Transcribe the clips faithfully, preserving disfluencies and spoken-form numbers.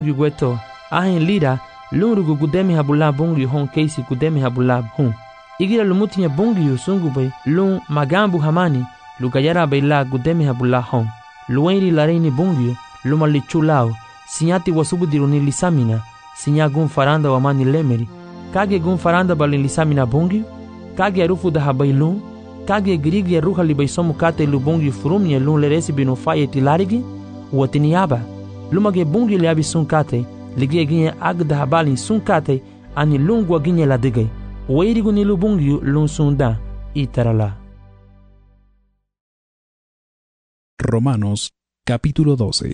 Gueto, ahen lira, lunrugu gudemi habula bungi hon keisi gudemi habula hun. Igira lumutinya bungi sungu bay, lun magambu hamani, lugayara bayla gudemi habula hon. Luenri lareini bungi, lumali chulao, sinyati wasubudiruni lisamina, sinya gun faranda wamani lemeri. Kage gun faranda balin lisamina bungi, kage arufu da habay lun, kage grigi ruha libay somu kate lu bungi furumnya lun leresi binu faye tilarigi, watiniaba. Lumage bungi liabi sun kate, ligie ginye agda habalin sun kate, ani lungwa ginye la digay. Weirigu ni lu bungi lun sunda, itarala. Romanos, capítulo doce.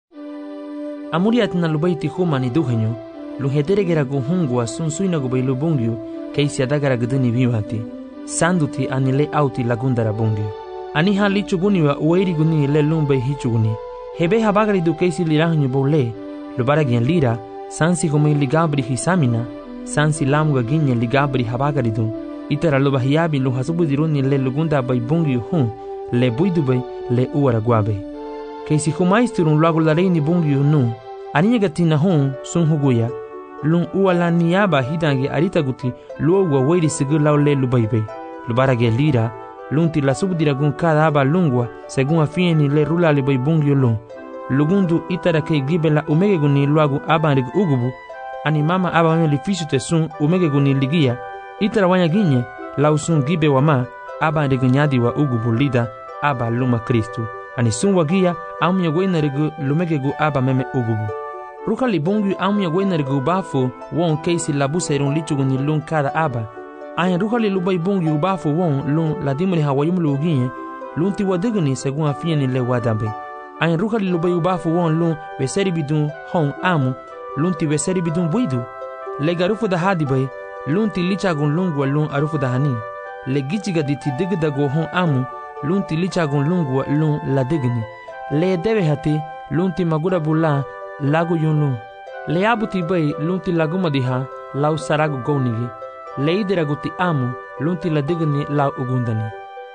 Amuriat na lubayti humani duhenyo, luhederegera guhungwa sun suina gubay lu bungi, keisi adagara guduni vimati, sanduti ani le auti lagundara bungi. Ani ha lichuguni wa weirigu ni le lumbay hichuguni. Hebe habagari du keisi lirahnyo bole, lubaragyan lira, sansi humay ligabri hisamina, sansi lamuga ginye ligabri habagari du, itara lubahiyabi luhasubudiruni le lugunda bay bungi hun, le buidu bay, le uara guabe. Keisi humaisturun lagulareni bungi nu, aninya gatina hun sun huguya, lun uala niyaba hidange arita guti luogwa weiri sigur lau le lubaibe, lubaragyan lira, lunti la subdiragun cada aba lungwa según afieni le rula le bungi lun. Lugundu itara ke gibe la umege guni luagu aba rig ugubu, ani mama aba wanyo lifishu te sun umege guni ligia, itara wanya ginye, lau sun gibe wama, aba rig nyadi wa ugubu lida, aba luma Kristu, ani sun wagia, amya wena rigu lumege gu aba meme ugubu. Ruka li bungi amya wena rigu bafu, won keisi labusa irun lichu guni lun kada aba, aya ruka li lubai bungi ubafu won lun ladimuni hawayum luginye, lun ti wadiguni según afieni le wadambe. Ain ruka li lubai ubafu won lun veseri bidun hon amu, lun ti veseri bidun buidu. Le garufu da hadi bay, lun ti lichagun lungwa lun arufu da hani. Le gichiga di ti digdago hon amu, lun ti lichagun lungwa lun la digni. Le debe hati, lun ti magura bula lagu yun lun. Le abu ti bay, lun ti laguma diha, lau saragu gownigi. Le idiragu ti amu, lun ti la digni lau ugundani.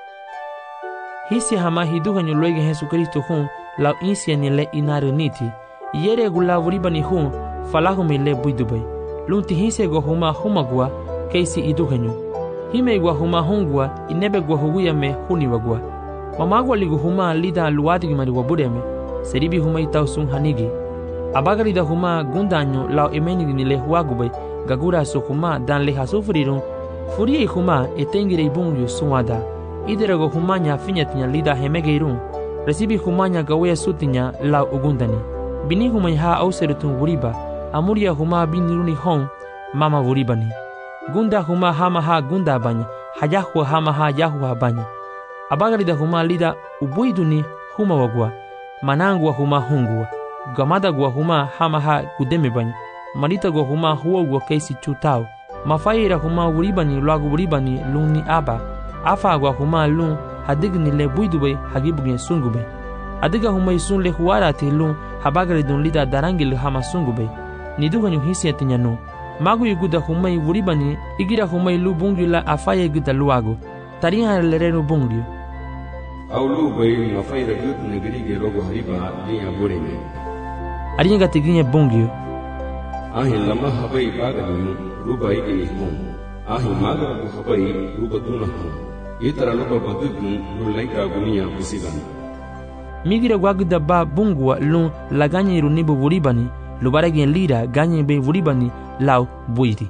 Hisi hama hiduhanyo loige Jesu Kristo hun, lau insia ni le inaru niti, yere gu lau ribani hun, falahumi le buidubay. Lunti hise go huma humagua, keisi iduhenyo. Hime gua huma hungua, inebe gua huguya me huniwagua. Mamagua ligu huma lida luadigi mariwa bureme, seribi huma itau sun hanigi. Abagari da huma gundanyo lau emenigi ni le huagubay, gagura su huma dan le hasufrirun, furie huma etengire ibungyo suwada. Iderago humanya finyatinya lida hemegeirun, resibi humanya gawea sutinya lau ugundani. Bini humanya ha auserutun wuriba, amuria huma biniruni hon, mama wuribani. Gunda huma hama ha gunda banya, hayahua hama ha yahua banya. Abagarida huma lida ubuiduni huma wagua, manangua huma hungua. Gamada gua huma hama ha gudeme banya, marita gua huma huwa gua keisi chutao. Mafaira huma wuribani lagu wuribani luni aba. Afa gua huma lun hadigni le buidube hagibugin sungube. Adiga huma isun le huara te lun habagari dun lida darangil hama sungube. Niduganyu hisi atinya no. Magu yuguda huma wuribani igira huma lu bungi la afaye guda luago. Tariha lerenu bungi. Au lu bay mafaira gud negrige rogo hariba liya bureme. Arinya gatiginye bungi. Ahin lama habai baganu ruba igini hum. Ahin magara gu habai ruba duna hum. Itara lupa badugun lu laika gunia busigani. Migira guagda ba bungwa lun la ganye runibu wuribani, lubaragien lira ganye be wuribani lau buiti.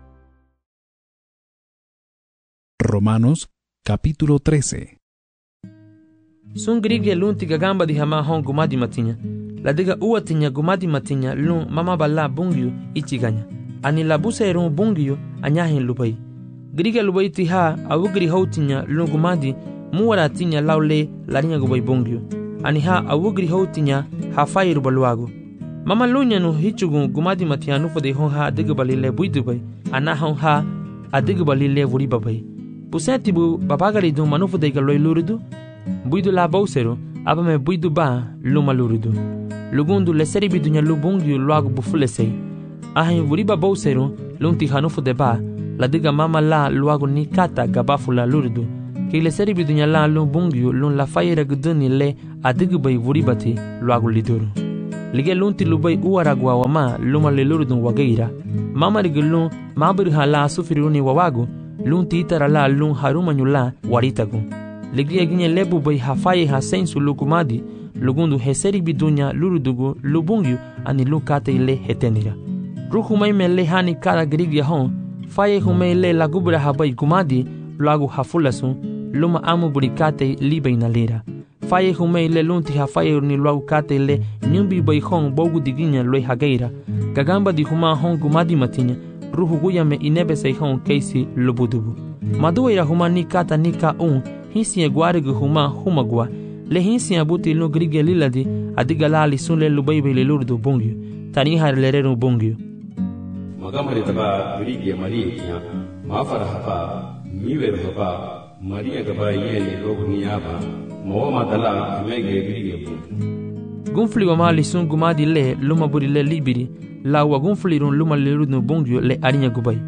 Romanos, capítulo trece. Sun grige lun tiga gamba di hama hon gumadi matinya. La diga uatinya gumadi matinya lun mama bala bungyu ichiganya. Ani labusa erun bungyu anyahin lupai. Griga lubai tiha awugri houtinya lun gumadi muwara tinya laule larinya gubai bungyu. Ani ha awugri houtinya hafai rubaluago. Mama lunya nu hichugun gumadi matia nufa de hon ha diga balile buidubai. Ana hon ha adiga balile wuribabai. Puseti bu babagari du manufa de galoi luridu. Buidu la bausero abame buidu ba luma luridu. Lugundu le seribi dunya lubungyu luago bufulesei. Ahin wuriba bausero lunti hanufa de ba. La diga mama la luago ni kata gabafu la luridu. Ki le seribi dunya la lubungyu lun la fayera guduni le adiga bai wuribati luago liduru. Lige lun ti lubai uaragwa wama luma lelurdun wageira. Mama rigulun mabur hala sufiruni wawagu lun ti itarala lun harumanyula waritagu. Lige ginye lebu bai hafaye hasensu lukumadi lugundu heseri bidunya lurudugu lubungyu ani lukate ile hetenira. Ruhumai mele hani kada grigia hon faye humei le lagubra habai kumadi lagu hafulasun luma amu burikate libe inalira. Faye humei le lunti hafaye ni lagu kate le nyumbi bai hon bogu diginya loi hageira. Gagamba di huma hon kumadi matinya ruhu guya me inebe sei hon keisi lubudubu. Maduira huma ni kata nika un hinsi eguarigu huma humagua. Le hinsi abuti lu grigia liladi adigalali sun le lubaibe le lurdu bungyu. Tani har lereru bungyu. Magamari taba grigia Maria kia mafara hapa miweru hapa Maria gaba yene logu niyaba Mawama dala mege grigia bungyu. Gunfli wa mali sun gumadi le luma buri le libiri la wa gunfli run luma le lurdu bungyu le arinya gubai.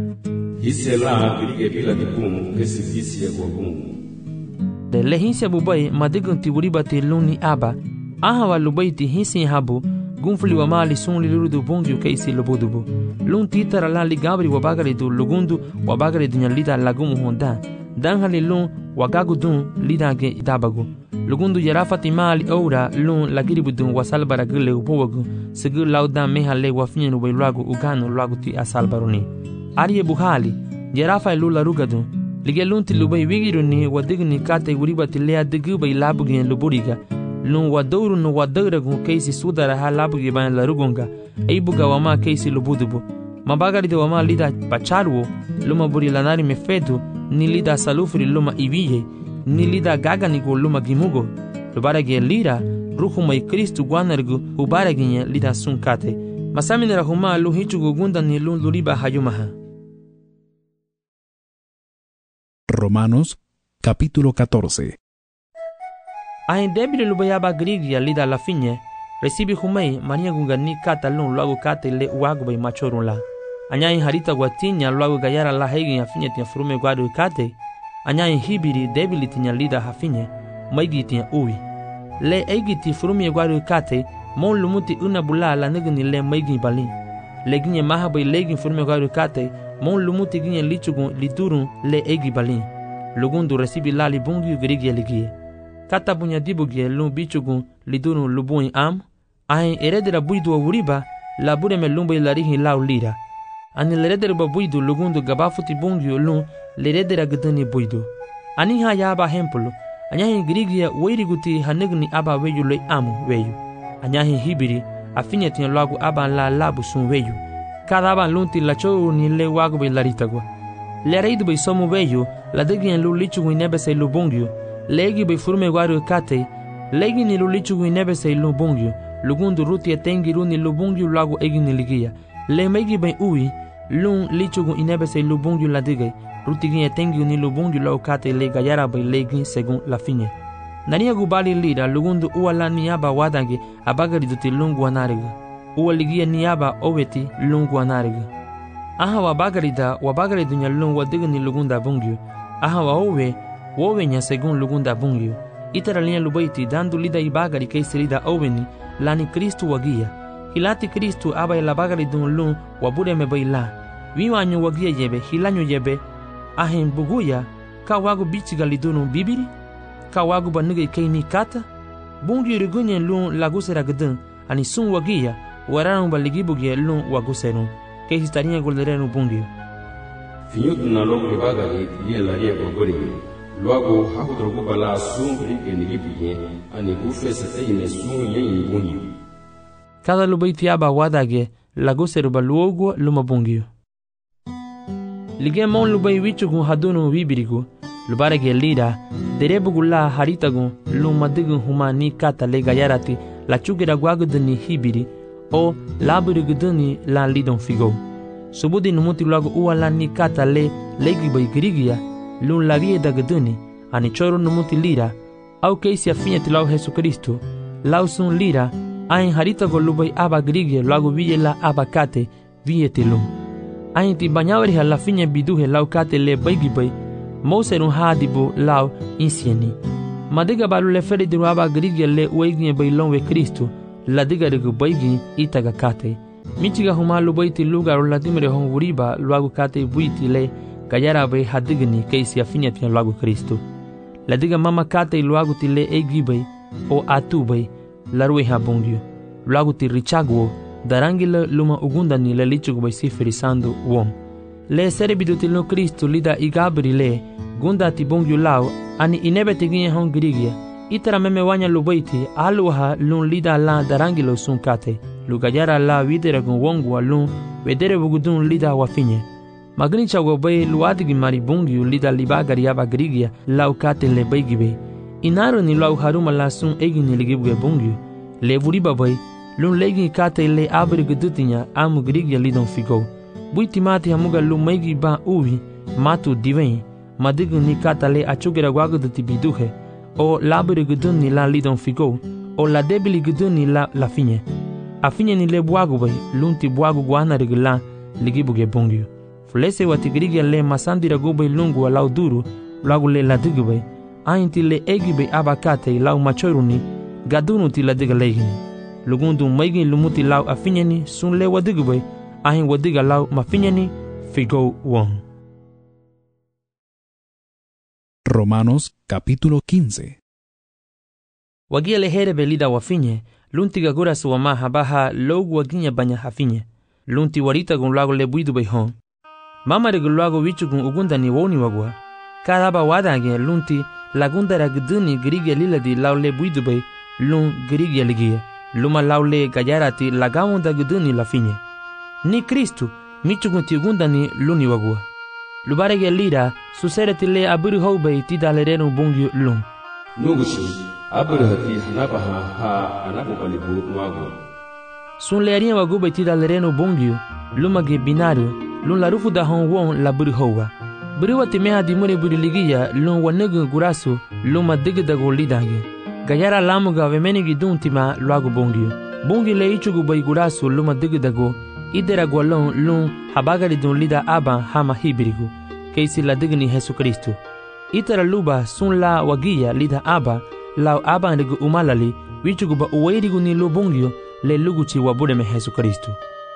Hisse la grigia bila dikum kesi hisi ya kwa gungu. De le hinsi abubai madigun ti uribati luni aba aha wa lubai ti hinsi habu gunfli wa mali sun li lurdu bungyu keisi lubudubu. Lun titara la ligabri wa bagari du lugundu wa bagari dunya lida lagumu honda. Danhali lun wagagu dun lida ge idabagu. Lugundu yarafati mali oura lun lagiribu dun wasalbara gile upowagu. Segu lauda mehale wafinyenu bai lagu uganu lagu ti asalbaruni. Ariye buhali yarafa lula rugadu. Lige lun ti lubai wigiruni wadigni kate uribati lea digubai labugi en luburiga. Lun wadouru no wadauragu keisi sudara ha labugi bayan larugunga. Eibuga wama keisi lubudubu. Mabagari de wama lida pacharuo luma buri lanari mefedu ni lida salufri luma ibiye ni lida gaganigo luma gimugo. Lubarage lira ruhumai Kristu guanargu ubaraginye lida sunkate. Masaminera huma lu hichugu gunda ni lun luriba hayumaha. Romanos capítulo catorce. Ain debile lubayaba grigia lida la finye recibi humei mania gunga ni kata lun luagu kate le uagu bay machorun la. Anyain harita guatinya luagu gayara la hegi hafinye tia furume guadu kate. Anyain hibiri debili tinya lida hafinye maigi tia uwi. Le eigi ti furume guadu kate mon lumuti una bula la negni le maigi balin. Le ginye maha bay legi furume guadu kate mon lumuti ginye lichugun liturun le eigi balin. Lugundu recibi lali bungi grigia ligie. Kata bunya dibugie lun bichugun lidurun lubuin am. Ahin eredera buidu wa uriba la bure me lumba ilarihi lau lira. Ani leredera ba buidu lugundu gabafuti bungi lun leredera gudani buidu. Ani ha yaba hempulu. Anyahin grigia weiriguti hanegni aba weyu le amu weyu. Anyahin hibiri afinya tinya lagu aba la labu sun weyu. Kada aba lunti la chou ni le wagu be laritagwa. Le reidu be somu weyu la degien lu lichu inebe se lubungyu. Legi be furume guaru kate. Legi ni lu lichu inebe se lubungyu. Lugundu ruti etengi runi lubungyu lagu egi ni ligia. Le megi be ui lun lichu inebe se lubungyu la digay. Ruti gin etengi ni lubungyu lau kate le gayara be legi segun la finye. Nania gubali lira lugundu uala niaba wadange abagari duti lungu anariga. Uwa ligia niaba oweti lungu anariga. Aha wabagari da wabagari dunya lun wadiga ni lugunda bungyu. Aha wa owe wowe nya segun lugunda bungyu. Itara linya lubaiti dandu lida ibagari keisi lida oweni lani Kristu wagia. Hilati Kristu aba ilabagari dun lun wabure mebe ila. Viwanyu wagia yebe hilanyu yebe. Ahin buguya ka wagu bichiga lidunu bibiri. Ka wagu banuga keini kata. Bungyu rigunye lun lagusera gudun. Ani sun wagia waranu baligibugia lun waguserun. Keisi estaria golderenu bungyu. Finyutu na logo ibagari liye laria gogori. Luago hakudrogo bala sungri genigibuye ani gufesa eyine sun yeyin bungyu. Cada lubaiti aba wadage laguseru baluogo luma bungyu. Lige mon lubai wichugun hadunu wibirigu. Lubarege lira derebugula haritagun lumadigun humani kata le gayarati la chugera guaguduni hibiri o laburiguduni la lidon figo. Subudi numuti luago uala ni kata le legi bai grigia lun la vie da guduni ani choro numuti lira au keisi afinya tilau Jesu Kristo lau sun lira ain haritago lubai aba grigia luago vie la abakate vie tilum. Ain ti banyawari la finya biduhe lau kate le baigi bai Moserun hadibu lau insieni. Madiga balu le feri diru aba grigia le ueginye bai lonwe Kristo ladiga regu baigi itaga kate. Michiga huma lubaiti lugar ladimre hon wuriba luagu kate buiti le gayara bay hadigni kaisi afinya tia luagu Kristo. Ladiga mama kate luagu ti le egibay o atubay larwe ha bongyo. Luagu ti richagwo darangila luma ugunda ni le lichugu bay siferisando wom. Le serebidu ti lo Kristo lida igabri le gunda ti bongyo lao ani inebe teginye hon grigia. Itara meme wanya lubaiti aluha lun lida la darangilo sun kate. Lugayara la videre gun wongwa lun wedere bugudun lida wafinye. Magni chago bay luadigi mari bongyo lida libagari yaba grigia lau kate le baygibe. Inaro ni lau haruma la sun egini ligibwe bongyo. Le vuriba bay lun legi kate le abri gudutinya amu grigia lidon figo. Buiti mati hamuga lu maigi ba uvi matu diven. Madigu ni kata le achugera waguduti biduhe. O labri gudun ni la lidon figo. O la debili gudun ni la la finye. Afinye ni le buagu bay lunti buagu guana regla ligibuge bongyo. Flese watigrigia le masandira gubay lungu lau duru lagu le ladigu bay. Ainti le egi bay abakate lau machoiruni gadunu ti ladiga legini. Lugundu maigi lumuti lau afinye ni sun le wadigu bay. Ahin wadiga lau mafinye ni figo wong. Romanos capítulo quince. Wagia le here belida wafinye. Lunti gagura suwama habaha logu waginya banya hafinye. Lunti warita gun lago le buidu bay hon. Mama regu lago wichu gun ugunda ni woni wagwa. Kadaba wadange lunti lagunda ragduni grigia liladi lau le buidu bay lun grigia ligia. Luma lau le gayarati lagawunda gduni la finye. Ni Kristu michu gun ti ugunda ni luni wagwa. Lubarege lira susereti le aburi hou bay ti dalerenu bungyu lun. Nugushi abrahati hanabaha ha anabukalibu nuago. Sun learia wagu bay ti dalerenu bungyu lumage binario lun la rufu da hon won la buri howa. Buri wati meha di mure buri ligia lun wanegu gurasu luma digdago lidange. Gayara lamuga vemenigi duntima luago bungyu. Bungi le ichugu bay gurasu luma digdago idera gwalon lun habagari dun lida aba hama hibirigu. Keisi la digni Jesu Kristo. Itara luba sun la wagia lida aba lau aba ndigu umalali wichugu ba uwairigu ni lo bungyo le luguchi wabureme Jesu Kristo.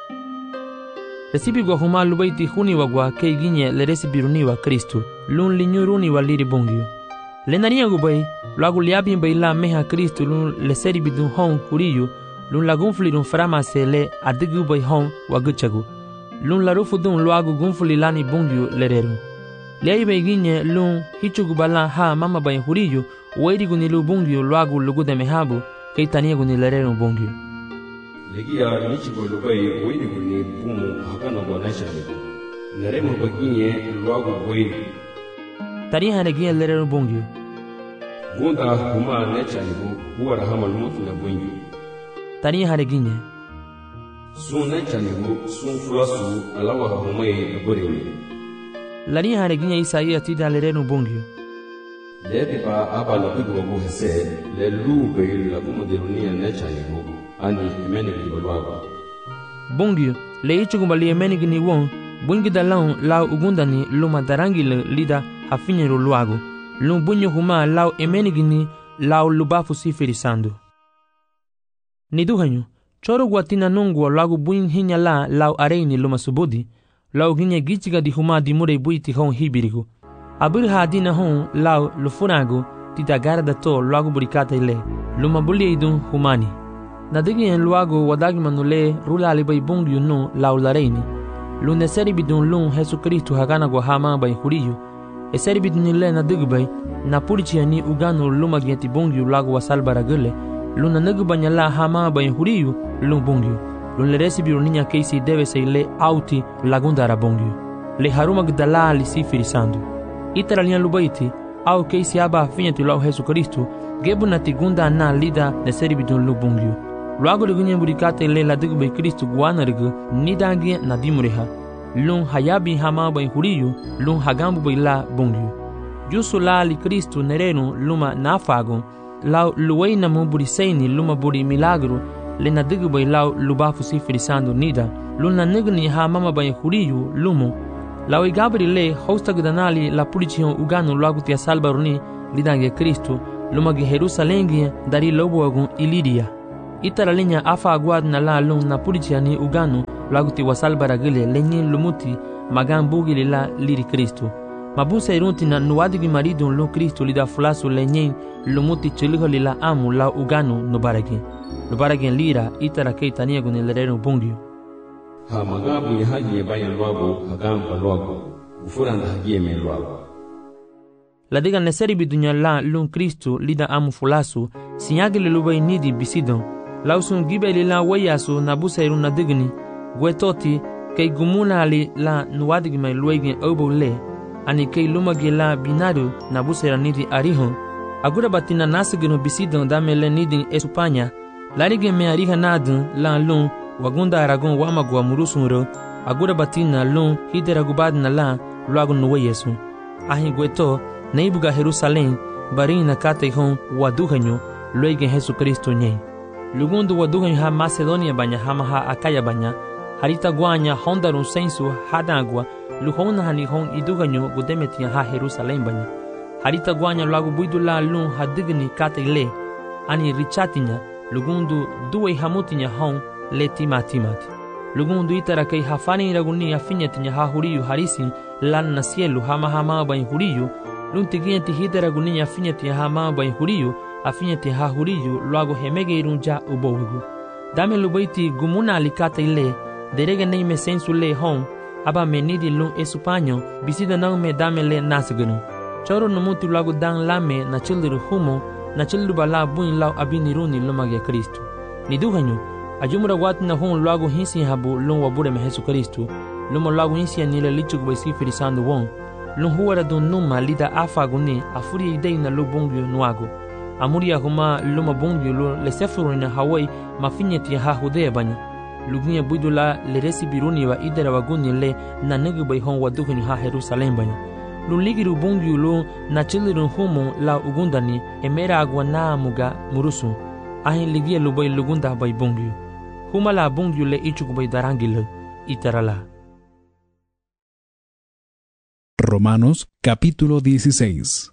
Resibi gwa huma lubaiti huni wagwa kei ginye le resibiruni wa Kristo lun linyuruni wa liri bungyo. Le nania gubay lagu liabi mbay la meha Kristo lun le seribi dun hon huriyo lun la gunfuli dun frama se le adigu bay hon waguchagu. Lun la rufu dun luagu gunfuli lani bungyo le reru. Liai bay ginye lun hichugu bala ha mama bay huriyo uwairigu ni lu bungyo luagu lugude mehabu kei taniagu ni le reru bungyo. Legia nichigo lubai uwairigu ni bumu hakana gwa naishanigu. Neremu baginye luagu uwairigu. Tariha negia le reru bungyo. Gunda huma naishanigu huwa rahama lumutu na bungyo. Tariha neginye. Sun naishanigu sun fulasu alawa humai aburewe. Lani hareginya Isaia tida lerenu bungyo. Lebe ba aba la bigu wabu hese le lube la kumudirunia nechanigu ani imeni kibalwaga. Bungyo le ichugumali imeni gini won bungi da laun lau ugundani luma darangi le lida hafinyeru luago. Lum bunyo huma lau imeni gini lau lubafu sifirisando. Niduhanyo choro guatina nungwa lagu buin hinya la lau areini luma subudi. Lau ginye gichiga di huma di mure buiti hon hibirigo. Abir hadina hon lau lufunago tita garda to lagu burikata ile luma buli idun humani. Nadigi en luago wadagi manule rula alibay bungyu no lau lareini. Lune seri bidun lun Jesu Kristu hagana go hama bay huriyo. E seri bidun ile nadigi bay na purichi ani ugano luma gieti bungyu lagu wasal baragule. Luna nagu banyala hama bay huriyo lun bungyu. Lun le resibiru niña keisi debe se le auti lagunda arabongyo. Le haruma gdala li sifirisando. Itara lian lubaiti, au keisi aba afinya tu lau Jesu Kristu, gebu na tigunda na lida ne seribidun lubongyo. Luago de gunye burikate le la digu bay Kristu guana rigu, nidangi na dimureha. Lun hayabi hama bay huriyo, lun hagambu bay la bongyo. Jusu la li Kristu nerenu luma nafagon, lau luwei na mo buriseini luma buri milagro, le na digu bay lau lubafu sifirisando nida, luna nigni ha mama bay huriyo lumo, lau igabri le hosta gudanali la pulichion ugano luagu tia salbaruni lidange Kristo, luma ge Jerusalengi dari lobo agun ilidia. Itara linya afa aguad na la lung na puricia ni ugano lagu ti wasal baragile lenye lumuti magan bugi lila liri Kristo. Mabusa irunti na nuadigi marido lo Kristo lida fulasu lenye lumuti chiliho lila amu la ugano no baragi. No baragi lira itara kei tania gune lerero bungio. Ha magabu ya haji ya bayan luago hagamba luago. Ufuranda haji ya men luago. La diga neseri bidunya la lun Kristo lida amu fulasu sinyagile lubai nidi bisidon. Lausun gibe lila wayasu na busa irun na digni. Gwetoti kei gumuna ali la nuadigi mai luegin obo le. Ani kei lumagi la binadu na busera nidi arihon. Agura batina nasigino bisidon dame le nidi esupanya. Larige me ariha nadun la lun wagunda aragon wamagwa murusunro. Agura batina lun hidera gubad na la luagun nuwe yesu. Ahi gweto neibuga Jerusalem barin na kate hon waduhanyo luegen Jesu Kristo nye. Lugundu waduhanyo ha Macedonia banya hama ha Akaya banya. Harita guanya hondarun sensu hadagwa luhona hanihon iduganyo gudemetia ha Jerusalem banya. Harita guanya lagu buidula lun hadigni kate le ani richatinya lugundu duwe hamutinya hon le timatimati. Lugundu itara kei hafani raguni afinyatinya ha huriyu harisin lan na sielu hama hama bain huriyu luntigienti hidera guninya afinyatinya hama bain huriyu afinyati ha huriyu lagu hemege irunja ubowigu. Dame lubaiti gumuna alikate le derege nei me sensu le hon aba menidi lun esupanyo bisida nang me dame le nasgunu choro numutu lagu dang lame na childiru humo na childu bala buin lau abiniruni lumage Kristo ni duhanyo ajumura wat na hon lagu hinsi habu lun wabure me Jesu Kristo lumo lagu hinsi anile lichuk besi firisando won lun huara dun numa lida afa guni afuri idei na lu bungyo nuago amuria huma luma bungyo lu lesefuru na hawai mafinyeti ha hudea banya lugunya budula le resibiruni wa idera wagunye le na negu bai hon waduhuni ha Jerusalem banya luligiru bungiu lu na chilirun humo la ugundani emera agwa na muga murusu ahin ligia lubai lugunda bai bungiu huma la bungiu le ichuku bai darangile itarala. Romanos capítulo dieciséis.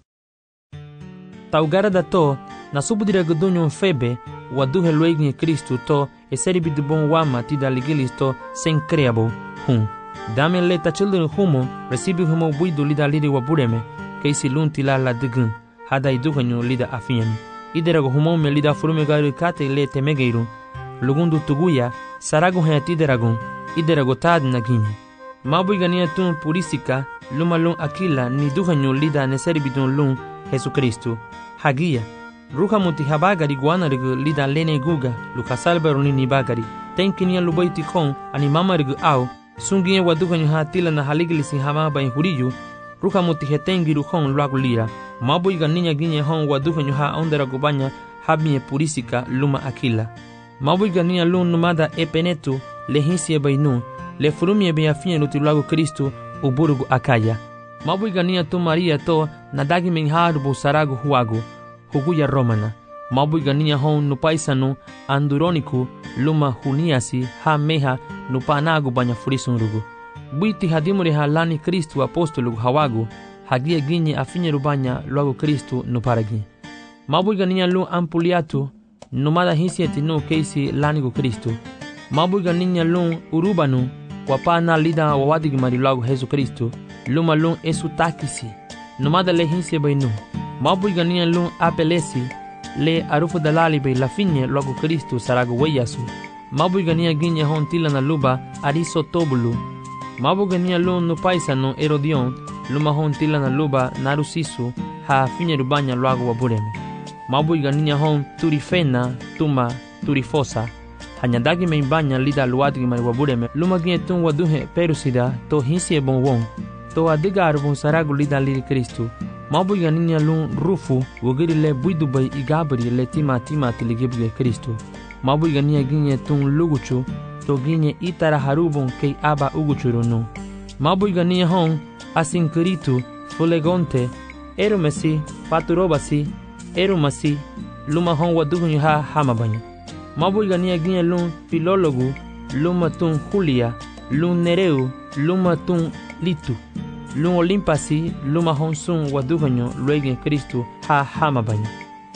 Taugara da to na subudira gudunyo febe waduhe luegne Kristo to eseri bidubon wama tida ligilis to sen creabo hum. Dame leta children humo recibi humo buidu lida lidi wabureme keisi lunti la la digun hada iduhanyo lida afiani. Iderago humo me lida furume gari kate le temegeiru lugundu tuguya sarago hayati deragon iderago tad nagini. Mabui gania tun purisika luma lun akila ni duhanyo lida neseri bidun lun Jesu Kristo. Hagia ruha muti habagari guanarigu lida lene guga lukasalberuni ni bagari tenkinia lubaiti kon ani mamarigu au sungie waduganyo hatila na haligilisi hamaba in huriyu ruha muti hetengiru kon luagu lira mabu iga ninya ginye hon waduganyo ha ondera gubanya habie purisika luma akila mabu iga ninya lun numada epenetu lehinsie bainu le furumie be afine luti luagu Kristo uburugu Akaya mabu iga ninya tu Maria to nadagi mengharubu saragu huagu huguya Romana mabu igania hon nupaisanu anduroniku luma huniasi ha meha nupanagu banya furisunrugu buiti hadimuri halani Kristu apostolu hawagu hagia ginye afinye rubanya luagu Kristu nuparagi mabu igania lu ampuliatu numada hisieti no keisi lanigu Kristu mabu igania lu urubanu wapana lida wawadigi mari luagu Jesu Kristu luma lu esutakisi numada le hinsie bainu mabu igania lun apelesi le arufu dalali be la finye luagu Kristo sarago weyasu mabu igania ginye hon tila na luba ariso tobulu mabu igania lun nupaisano Erodion luma hon tila na luba narusisu ha finye rubanya luagu wabureme mabu igania hon turifena tuma turifosa hanyadagi meimbanya lida luadigi mari wabureme luma ginye tun waduhe perusida to hinsie bonwon to adiga arubun sarago lida lili Kristo mabu igania lun rufu wogiri le buidubai igabri le tima tima tiligibge Kristo mabu igania ginye tun luguchu to ginye itara harubon kei aba uguchurunu mabu igania hon asinkiritu fulegonte erumesi paturobasi erumasi luma hon wadugunyu ha hamabanya mabu igania ginye lun filologu luma tun Julia lun Nereu luma tun Litu lun olimpasi luma honsun waduganyo luegen Kristo ha hamabanya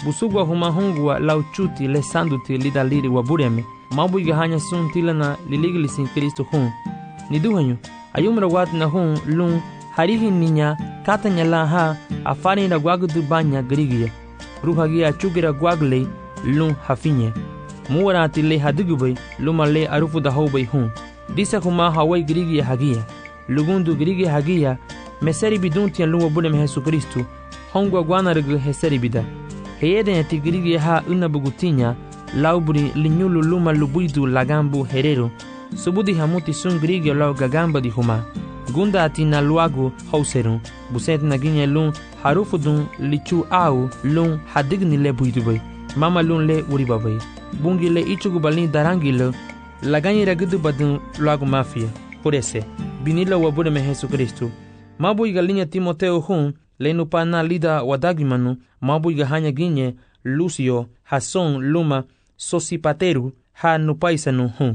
busugwa huma hungwa lau chuti le sanduti lida liri wa bureme mabuiga hanya sun tilana liligilisin Kristo hun niduhanyu ayumra wat na hun lun harihi ninya katanya la ha afani na gwagudu banya grigia ruhagia chugira gwagle lun hafinye muwarati le hadugubay luma le arufu da hobay hun disa huma hawai grigia hagia lugundu grigia hagia meseri biduntian lun wa bureme Yesu Kristo hongwa gwanargu heseri bida heyede yati grigia ha unabugutinya laubri linyulu luma lubuidu lagambu herero subudi hamuti sun grigio lau gagamba di huma gunda ati na luagu hauseru buset na ginye lun harufu dun lichu au lun hadigni le buidubay mama lun le uribabay bungi le ichugu balin darangi le laganyi ragudu badun luagu mafia por ese binila wabureme Yesu Kristo mabuiga linya Timoteo hun le nupana lida wadagimanu mabuiga hanya ginye Lucio Hason luma Sosipateru ha nupaisanu hun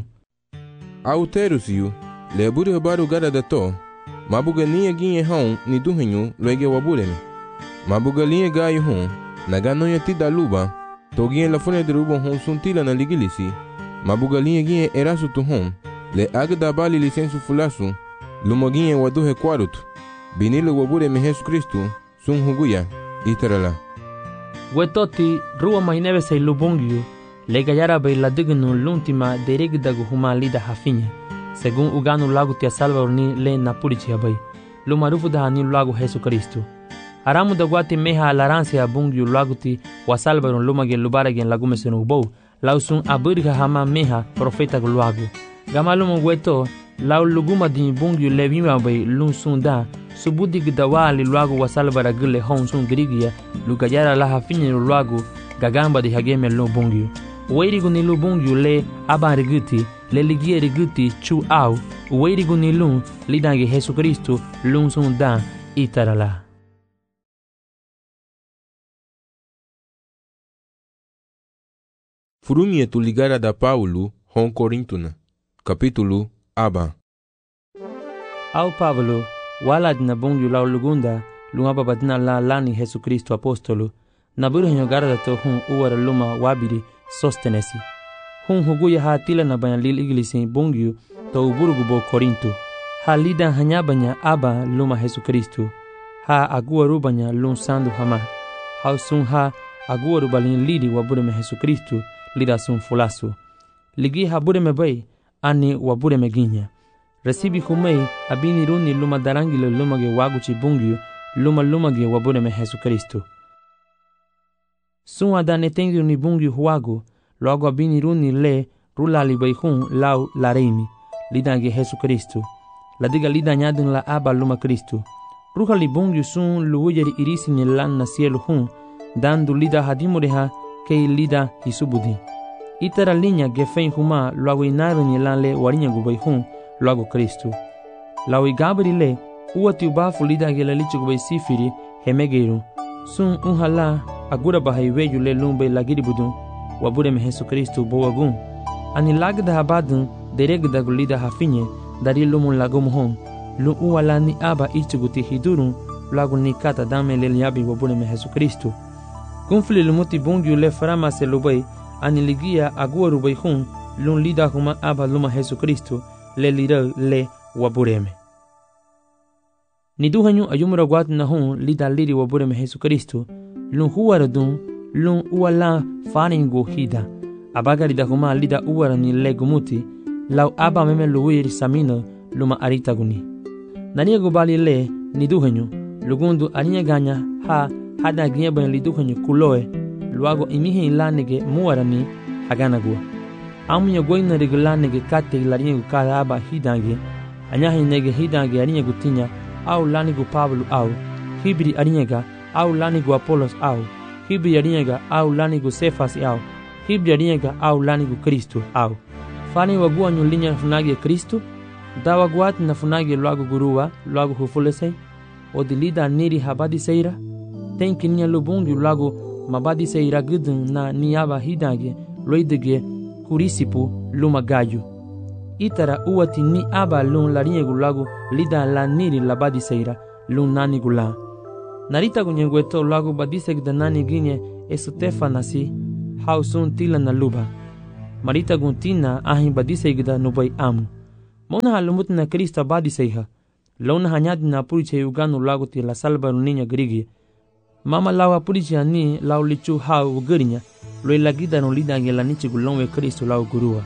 Auterusiu le buri habaru gara da to mabuga niya ginye hon ni duhenyu loege wabureme mabuga linya gayu hun nagano ya tida luba to ginye la fune de rubo hon suntila na ligilisi mabuga linya ginye erasu tu hon le agda bali lisensu fulasu lumo ginye waduhe kwarutu binile wabureme Yesu Kristo sun huguya itarala wetoti ruwa mainebe say lubongyu le gayara bay la dignu l'ultima deregdagu huma lida hafinya según uganu lagu tia Salvador ni le napurichi bay lo marufu da ni lagu Yesu Kristo aramu da guati meha alarancia bungyu lagu ti wa Salvador lo mage lubara gen lagu mesenu bo lausun abirga hama meha profeta lagu gamalu mweto lau luguma di bungyu le bima bay lun sunda subudi gdawali lagu wa Salvador gile hon sun grigia lugayara la hafinya lagu gagamba di hageme lo bungyu Weirigu ni lubungyu le abariguti le ligie riguti chu au weirigu ni lun lidange Yesu Kristo lun sun dan itarala. Furumie tu ligara da Paulo hon Corintuna capítulo aba Au Pablo walad na bungyu lau lugunda lun ababadna la lani Yesu Kristo apostolo na buru henyo garda to hun uwara luma wabiri sostenesi hun huguya ha tila na banya lil iglisi bungyu to uburugu bo Korinto ha lida hanya banya aba luma Yesu Kristo ha agua rubanya lun sandu hama ha sun ha agua rubalin lidi wabureme Yesu Kristo lida sun fulasu ligi ha bureme bay ani wabureme ginya resibi humei abini runi luma darangile luma ge waguchi bungyu luma luma ge wabureme Yesu Kristo sun adane tengi ni bungi huago logo abini runi le rula libaihun lau lareimi lidange Yesu Kristo la diga lida nyadin la aba luma Kristo ruha li bungi sun luujeri irisi ni lan na cielo hun dandu lida hadimureha kei lida hisubudi itara linya gefen huma logo inaru ni lan le warinya gubaihun logo Kristo lau igabri le uati ubafu lida gela lichu gubai sifiri hemegeiru sun unhala agura bahaiweju le lumbe lagiri budun wabureme Yesu Kristo bowagun ani lagda habadun deregda gulida hafinye dari lumun lagum hon lu uwala ni aba ichuguti hidurun lagu ni kata dame le liabi wabureme Yesu Kristo kunfli lumuti bungyu le farama se lubay ani ligia agua rubay hun lun lida huma aba luma Yesu Kristo le lira le wabureme ni duhanyu ayumra gwat na hun lida liri wabureme Yesu Kristo lun huwara dun lun uwala faningo hida abagari da huma lida uwara ni legumuti lau aba meme luwiri samino luma arita guni nani gubali le ni duhanyu lugundu arinya ganya ha hada ginya ban li duhanyu kuloe luago imihi lanege muwara ni hagana gua amunya goina regulanege kate larinya gukara aba hidange anya hinege hidange arinya gutinya au lanigu Pablo au hibri arinyega au lanigu Apolos au hibri arinyega au lanigu Sefas au hibri arinyega au lanigu Kristo au fani wagua nyulinya funagi Kristo dawa guat na funagi luagu gurua luagu hufulesei odilida niri habadi seira tenki nia lubungi luagu mabadi seira gudun na niaba hidange loidege kurisipu luma gayu itara uwati ni aba lun larinye gulagu lida la niri labadi seira lun nani gula narita gunye gweto lagu badise gda nani ginye Estefanasi hausun tila na luba. Marita guntina ahin badisaygda nubay amu. Mona halumut na Krista badisayha. Launa hanyadi na puriche uganu laguti la salba niña grigi. Mama lawa puriche ani lau lichu hau ugarinya. Loi lagida no lida ngela nichi gulonwe Kristo lau gurua.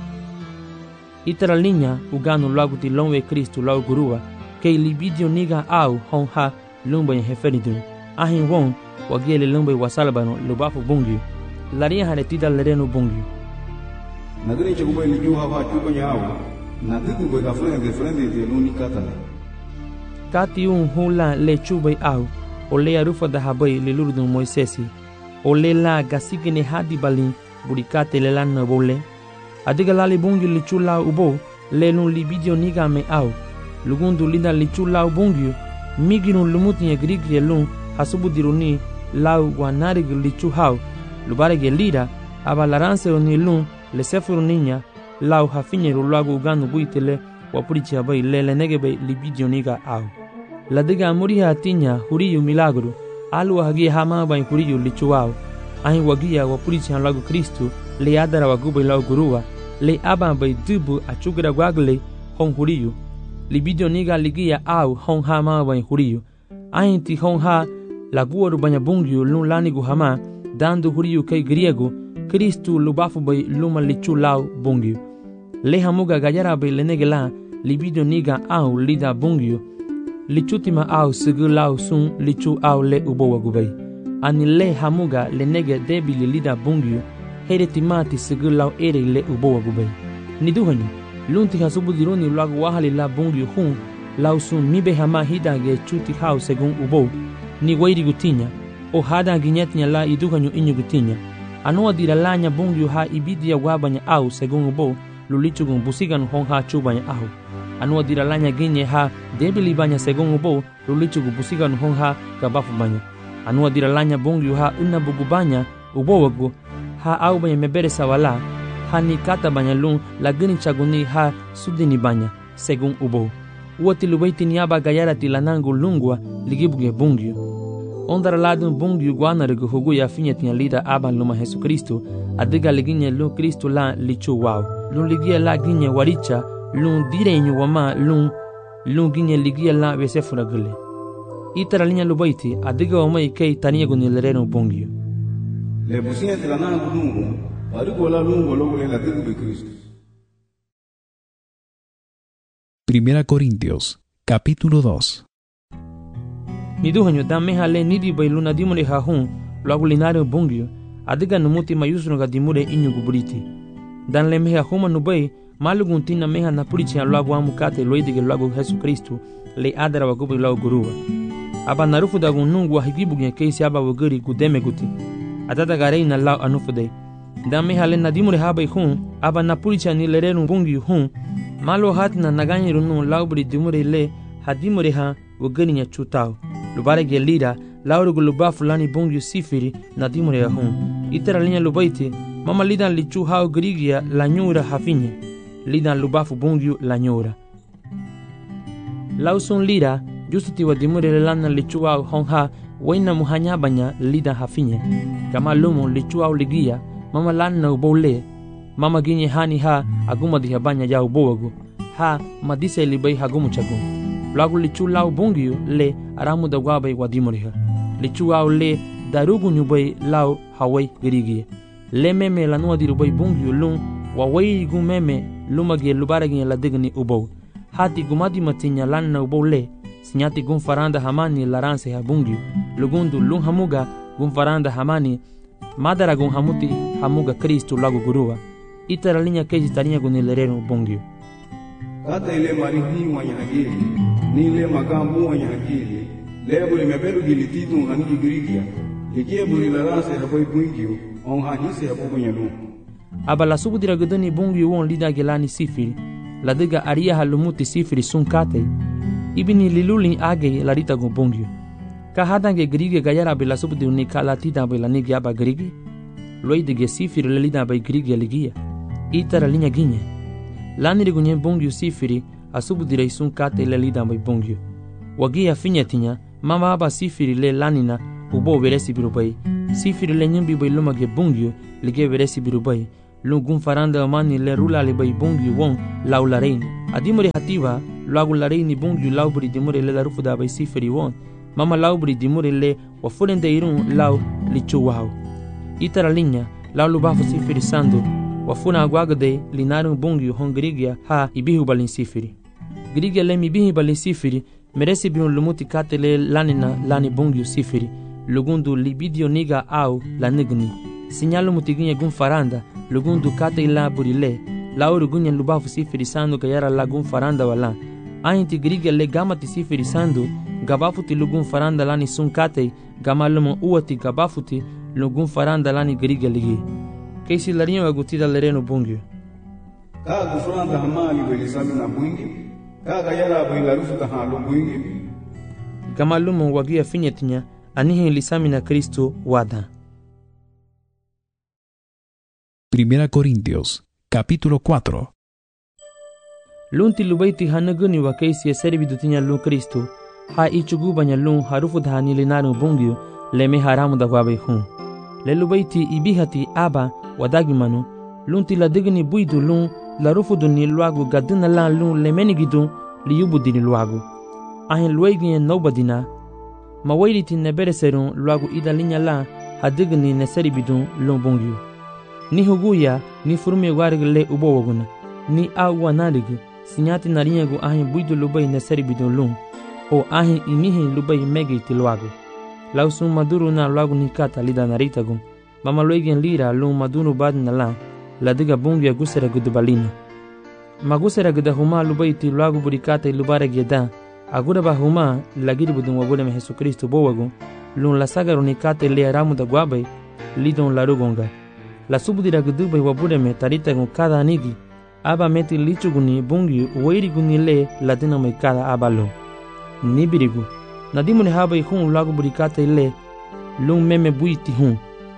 Itara linya uganu laguti lonwe Kristo lau gurua. Kei libidio niga au hon ha lumba ya heferidun. Ahin won wagele lumba wasalba no lubafu bungi. Laria haretida lereno bungi. Nagani chakuba liju hawa chupa nyao. Nadiku kwa gafrende gefrende de luni katale. Kati un hula le chubay au. O le arufa da habay le lurdun Moisesi. O le la gasigene hadi balin burikate le lan na bole. Adiga lali bungi le chula ubo le lun libidio niga me au. Lugundu linda le chula ubungi. Migirun lumuti ya grigri lun hasubu diruni lau guanarig le chuhau. Lubarege lira abalaranse oni lun le sefuru niña lau hafinyeru lagu uganu buitele wapurichi abai lele negebe libidio niga au. La diga muriha tinya huriyu milagro alu hagia hama bai huriyu lichuau ahin wagia wapurichi han lagu Kristu le adara wagubai lau gurua le aba bai dubu achugira gwagle hon huriyu libidio niga ligia au hon hama bai huriyu ahin ti hon ha laguaru banya bungiu lun lanigu hama dando huriyu kai griego Kristu lubafu bai luma lichu lau bungiu le hamuga gayara bai lenegela libidio niga au lida bungiu lichutima au sigu lau sun lichu au le ubo wagubai ani le hamuga lenege debili lida bungiu heretimati sigu lau ere le ubo wagubai niduhanyu lunti hasubu dironi lagu wahali la bungiu hun lau sun mibe hama hidage chuti hau segun ubo ni wairi gutinya o hada ginyetnya la iduhanyu inyu gutinya anua diralanya bungiu ha ibidia wabanya au segun ubo lulichugun busigan hon ha chubanya au anua diralanya ginye ha debili banya segun ubo lulichugu busigan hon ha gabafu banya anua diralanya bungiu ha una bugu banya ubo wagu ha au banya mebere sawala ha ni kata banya lun lagini chaguni ha sudini banya segun ubo uati lubaiti niaba gayara tilanangu lungwa ligibuge bungiu ondara ladun bungiu guanarigu hugu ya finya tinya lida aban luma Jesu Kristo adiga liginye lu Kristo la lichu wow lun ligia la ginye waricha lun direnyu wama lun lun ginye ligia la vesefura gule itara linya lubaiti adiga wama ikei tania gunilereno bungiu le businya tilanangu lungu adigo la lungu logo le latigu de Cristo. Primera Corintios, capítulo dos. Niduhanyo dame hale nidi bai luna dimure hahun lagu linario bungio adiga numuti mayusno ga dimure inyu guburiti dan le meha huma nubai malugun tina meha napurichi an lagu amukate loidige lagu Jesu Kristu le adara wagubi lagu guruwa aba narufu da gunungu wa higibugen keisi aba waguri gudeme guti adada garei na lau anufudei dan meha le nadimure habai hun aba napurichi an ilerenu bungio hun malo hatina naganyiru nun laubri dimure le hadimure ha waguri nya chutao lubare gelira lauru guluba fulani bungiu sifiri na dimure ya hun itara linya lubaiti mama lidan lichu hau grigia la nyura hafinye lidan lubafu bungiu la nyura lausun lira justiti wa dimure lana lichu hau honha waina muhanya banya lidan hafinye kama lumu lichu hau ligia mama lana ubole mama ginye hani ha aguma diha banya ya ubowagu ha madise libai hagumu chagu lagu lichu lau bungiu le aramu da wabai wadimuriha lichu au le darugu nyubai lau hawai girigie le meme la nuwa dirubai bungiu lun wawai gu meme lumage lubaragi la digni ubou hati gumadi matinya lanna ubou le sinyati gun faranda hamani laranse ha bungiu lugundu lun hamuga gun faranda hamani madara gun hamuti hamuga Kristu lagu gurua itara linya keji tarinya gunilerenu bungiu kata ile marihi wanyagiri ni ile makambu wanyagiri lebo le meberu gilititu nangi girigia likie buri la rase habai bungiu on hanise habu banyalu abala subu diragudani bungiu won lida gelani sifiri ladiga aria halumuti sifiri sunkate ibini liluli age larita go bungiu ka hadange grige gayara bela subu di unika latida bela nigi aba grige loidige sifiri lelida bai grige ligia itara linya ginye lani rigunye bungiu sifiri asubu direi sun kate le lida bai bungiu wagia finyatinya mama aba sifiri le lanina ubo veresi birubai sifiri le nyimbi bai luma ge bungyo lige veresi birubai lu gun faranda mani le rula le bai bungyo won lau la rein adimore hativa lagu la rein bungyo lau buri dimore le darufu da bai sifiri won mama lau buri dimore le wa fulende irun lau lichu wau itara linha lau lubafu sifiri sando wafuna agwagade linarun bungyo hon grigia ha ibihu balin sifiri grigia le mibihi balin sifiri meresi biun lumuti katele lanina lani bungyo sifiri lugundu libidio niga au la nigni sinyalu mutiginya gun faranda lugundu kate la burile la urugunya lubafu sifiri sando gayara la gun faranda wala ainti grigia le gamati sifiri sando gabafuti lugun faranda lani sun kate gamalumo uati gabafuti lugun faranda lani grigia ligi Keisi larinha agutida lereno bungyo. Ka gufranda hamali belisami na mwingi. Ka gayara bilarufu da halu mwingi. Gamalumo wagia finyetinya anihe lisami na Cristo wada. Primera Corintios, capítulo cuatro. Lunti lubaiti hanaguni wa keisi servidutinya lu Cristo. Ha ichugu banya lu harufu da hanilinaro bungyo leme haramu da wabe hun. Le lubaiti ibihati aba wadagimano lunti la digni buidu lun la rufudu ni luagu gadina la lun lemenigidu li yubudi ni luagu ahin luegi nobadina mawairiti nebereserun luagu ida linya la hadigni neseribidun lun bungyu ni huguya ni furmi warig le ubowaguna ni awa narig sinyati narinyagu ahin buidu lubai neseribidun lun o ahin inihin lubai megiti luagu lausun maduru na luagu nikata lida naritagun mama loigen lira lun madunu badna la la diga bungya gusera gudubalina magusera guda huma lubaiti lagu burikata lubara geda agura ba huma lagiri budun wabule me Jesu Kristo bowagu lun la sagaru nikata le ramu da gwabai lidon la rugonga la subudira gudubai wabule me tarita gun kada anigi aba meti lichuguni bungyu wairi guni le la dina mai kada abalo nibirigu nadimune habai hun lagu burikata le lun meme buiti hun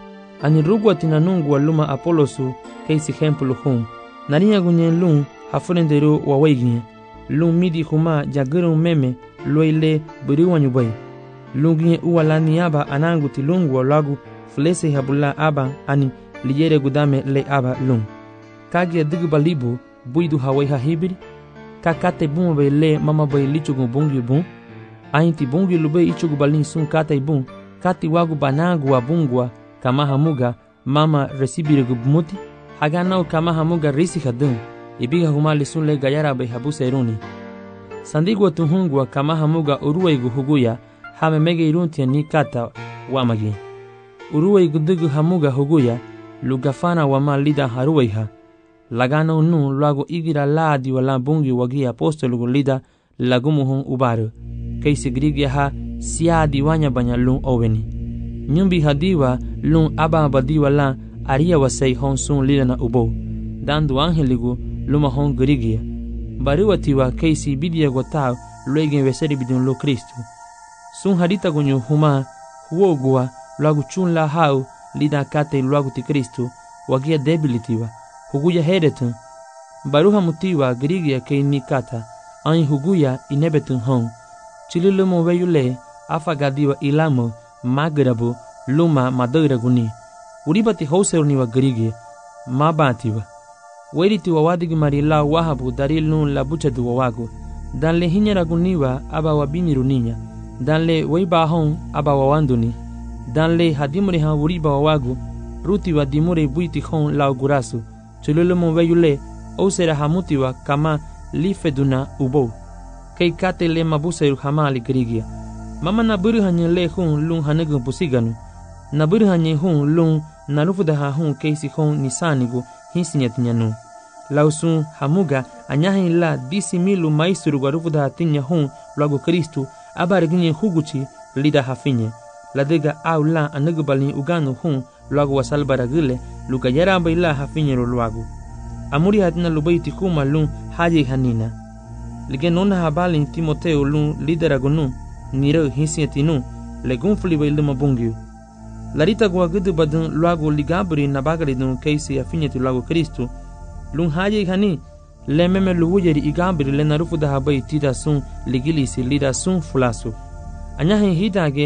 ani rugwa tina nungu wa luma Apolosu keisi hempulu hun narinya gunyen lun hafurendero wa waigin lun midi huma jagirun meme loile buriwa nyubai lun ginye uwa lani aba anangu tilungu wa lagu fulese habula aba ani liyere gudame le aba lun kagia digba libu buidu hawai hahibiri kakate bun bai le mama bai lichugun bungi bun ainti bungi lube ichugu balin sun kate bun kati wagu banangu wa bungwa kama hamuga mama resibire gubmuti haganau kama hamuga risi hadun ibiga humali sunle gayara bai habu seruni sandigwa tuhungwa kama hamuga uruwaigu huguya hame mege iruntia ni kata wamagi uruwaigu digu hamuga huguya lugafana wama lida haruwaiha lagana unu lago igira laadi wala bungi wagi apostolugu lida lagumuhun ubaru keisi grigia ha siadi wanya banya lun oweni nyumbi hadiwa lun aba badiwa la aria wasai hon sun lilana ubo dandu angeligu luma hon grigia bariwatiwa keisi bidia gotao luegen weseri bidun lo Kristo sun hadita gunyu huma huogua lagu chun la hau lida kate lagu ti Kristo wagia debilitiwa huguya hedetun baruha mutiwa grigia ke nikata an huguya inebetun hon chililumo weyule afagadiwa ilamo magrabu luma madoira guni uribati hauseruni wa grigia mabatiwa weriti wa wadigi marila wahabu darilun la buchadu wa wagu danle hinyara guniwa aba wabini runinya danle weiba hon aba wawanduni danle hadimure ha uriba wa wagu ruti wa dimure buiti hon la gurasu chululumo weyule ausera hamutiwa kama lifeduna ubo kei kate le mabuseru hamali grigia mama na buru hanye le hun lun hanagu pusiganu na buru hanye hun lun na rufuda ha hun keisi hun nisanigu hinsinyatinyanu lausun hamuga anyahin la disi milu maisturu gwa rufuda hatinya hun lagu Kristu abariginye huguchi lida hafinye ladega au la anagu balin uganu hun lagu wasalbaragile luka yaramba ila hafinye lo lagu amuri hatina lubaiti kuma lun haji hanina ligenona habalin Timoteo lun lideragunu niro hinsinyatinu legun fliba ilma bungyu larita gwa gudu badun lagu ligabri nabagari dun keisi afinyati lagu Kristu lun haji hani le meme luwujeri igambri le narufu da habai tida sun ligilisi lida sun fulasu anyahin hidage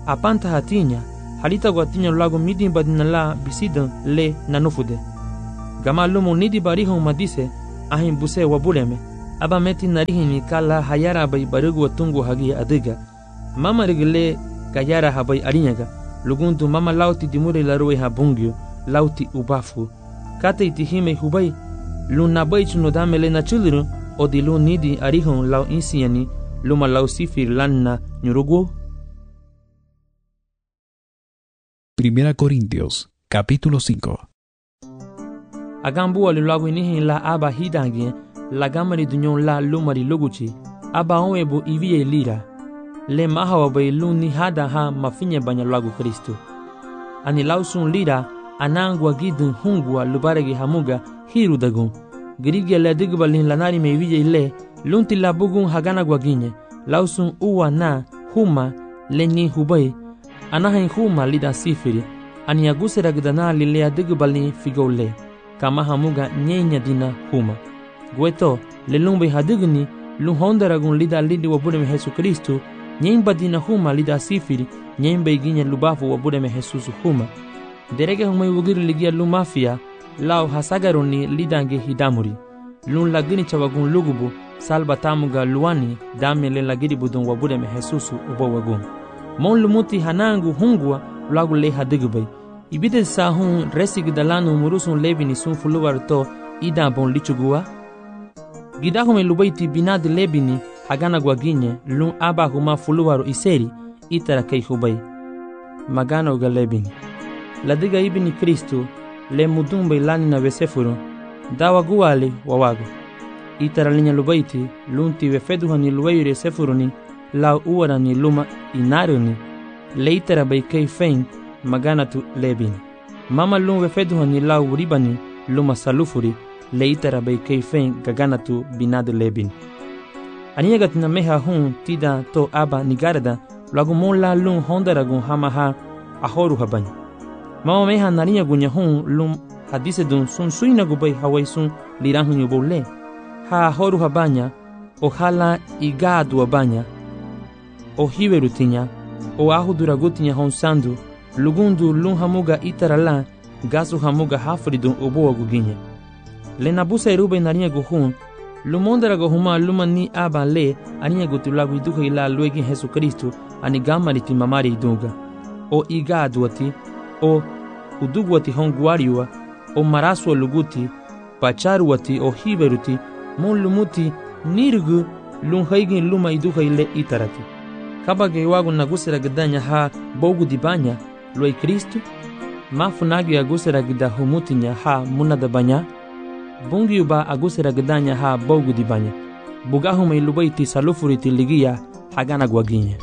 apanta hatinya halita guatinya lago midi badina la bisidan le nanufude gama lumo nidi barihon madise ahin buse wabuleme aba meti narihini kala hayara bay barugu watungu hagi adiga mama rigile gayara habay arinyaga lugundu mama lauti dimure larue ha bungyo lauti ubafu kate itihime hubay luna bay chuno damele na chuluru o di lu nidi arihon lau insiani luma lau sifir lanna nyurugu. Primera Corintios, capítulo cinco. Agambu alulago inihin la aba hidangi la gamari dunyon la lumari luguchi aba onwebo ivie lira le mahawa bay luni hada ha mafinye banya lagu Kristo ani lausun lira anangwa gidun hungwa lubaregi hamuga hiru dagun girige le digbalin lanari me ivie le lunti la bugun hagana gwaginye lausun uwa na huma leni hubay anahin huma lida sifiri ani agusera gdana lilea digbalin figole kama hamuga nyenya dina huma gweto lelumbe hadigni luhondaragun lida lidi wabudeme Yesu Kristo nyemba dina huma lida sifiri nyemba iginya lubafu wabudeme Jesus huma derege huma wugiri ligia lumafia lao hasagaroni lidange hidamuri lun lagini chawagun lugubu salba tamuga luani damele lagiri budun wabudeme Jesus ubo wagun mon lumuti hanangu hungwa lagu le hadigubay ibide sahun resig dalanu murusun lebini sun fuluwar to ida bon lichugua gidahume lubaiti binad lebini hagana gwaginye lun aba huma fuluwaro iseri itara kay hubay magana uga lebini ladiga ibini Kristo le mudumbe lani na vesefuru dawa guwali wawago itara linya lubaiti lunti wefeduhani luwayre sefuruni la uwarani luma inaruni le itara bay kay fein magana tu lebini mama lun wefeduhani la uribani luma salufuri leitara bay kayfen gaganatu binad lebin aniyagat na meha hun tida to aba nigarada lagu mon la lun hondaragun hamaha ahoru haban mama meha nariya gunya hun lum hadise dun sun suina gubay hawaisun lirahun yubole ha ahoru habanya o hala igadu abanya o hiwerutinya o ahuduragutinya hon sandu lugundu lun hamuga itarala gasu hamuga hafridun obo guginya lena busa irube nariya guhun lumondara gohuma lumani aba le aniya gutulagu iduha ila luegi Yesu Kristo ani gamari timamari idunga o igaduati o udugwati honguariwa o maraswa luguti pacharuati o hiberuti mon lumuti nirgu lunhaigin luma iduha ile itarati kabage wagu nagusera gdanya ha bogu dibanya loi Kristo mafunagi agusera gda humutinya ha munada banya bungi uba agusera gdanya ha bogu dibanya bugahu mai lubaiti salufuriti ligia hagana gwaginye.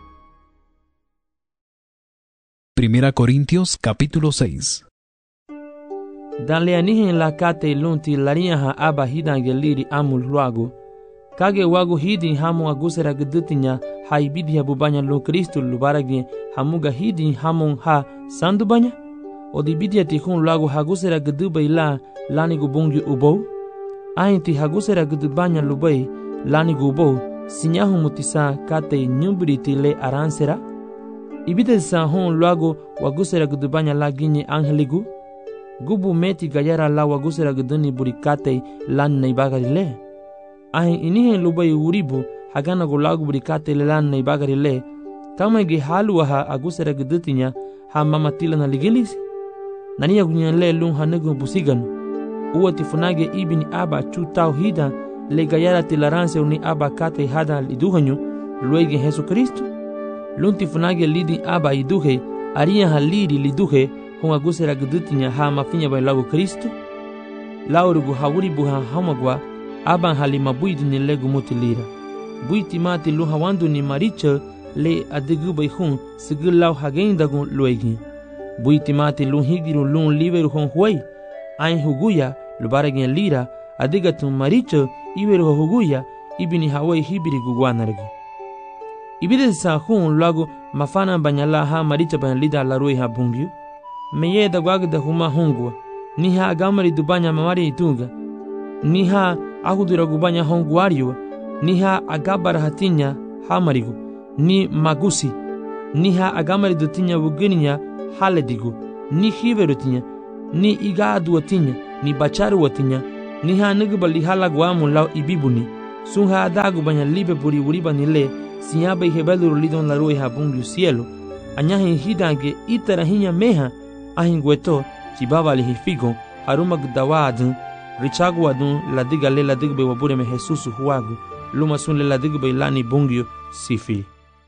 Primera Corintios capítulo seis. Danle anihin la kate lunti laria ha aba hidange liri amul luago kage wagu hidin hamu agusera gdutinya ha ibidi habubanya lo Kristo lubaragi hamuga hidin hamun ha sandubanya odi bidia tihun luago hagusera gdubay la lani gubungi ubo ainti hagusera gdubanya lubay lani gubo sinyahu mutisa kate nyubriti le aransera ibide sa hon luago wagusera gdubanya la ginye angeligu gubu meti gayara la wagusera gduni burikate lan naibagari le ahin inihen lubay uribu hagana go lagu burikate le lan naibagari le kama ge haluwa ha agusera gdutinya ha mamatila na ligilisi naniya gunyan le lun hanego busigan uwati funage ibini aba chutau hida le gayara tilaranse uni aba kate hada liduhanyu luege Yesu Kristo lunti funage lidi aba iduhe ariya haliri liduhe hunga gusera gdutinya ha mafinya bay lagu Kristo laurugu hawuri buha hamagwa aban halima buidi ni legu mutilira buiti mati luha wandu ni maricha le adigu bay hun sigil lau hagendagun luegi buiti mati lun higiru lun liveru hon huay ain huguya lubaragin lira adigatu maricha iveru huguya ibini hawai hibiri gugwanargu ibide sa hun lagu mafana banyala ha maricha banyalida larui ha bungyu meye da gwagda huma hungwa ni ha agamari dubanya mamari itunga ni ha ahudura gubanya honguariwa ni ha agabara hatinya hamarigu ni magusi ni ha agamari do tinha wugininya haledigu, ni hiveru tinha, ni igadu tinha, ni bacharu tinha, ni ha nigubali halagwamu lau ibibuni, sun ha adagu banya libe buri uriba ni le, sinyaba ihebelu lidon la roi ha bungu cielo, anyahin hidange itara hinya meha, ahin gueto, chibaba li hifigo, haruma gudawa adun, richagu adun, la diga le la digbe wabure me Jesusu huagu, luma sun le la digbe lani bungu sifi.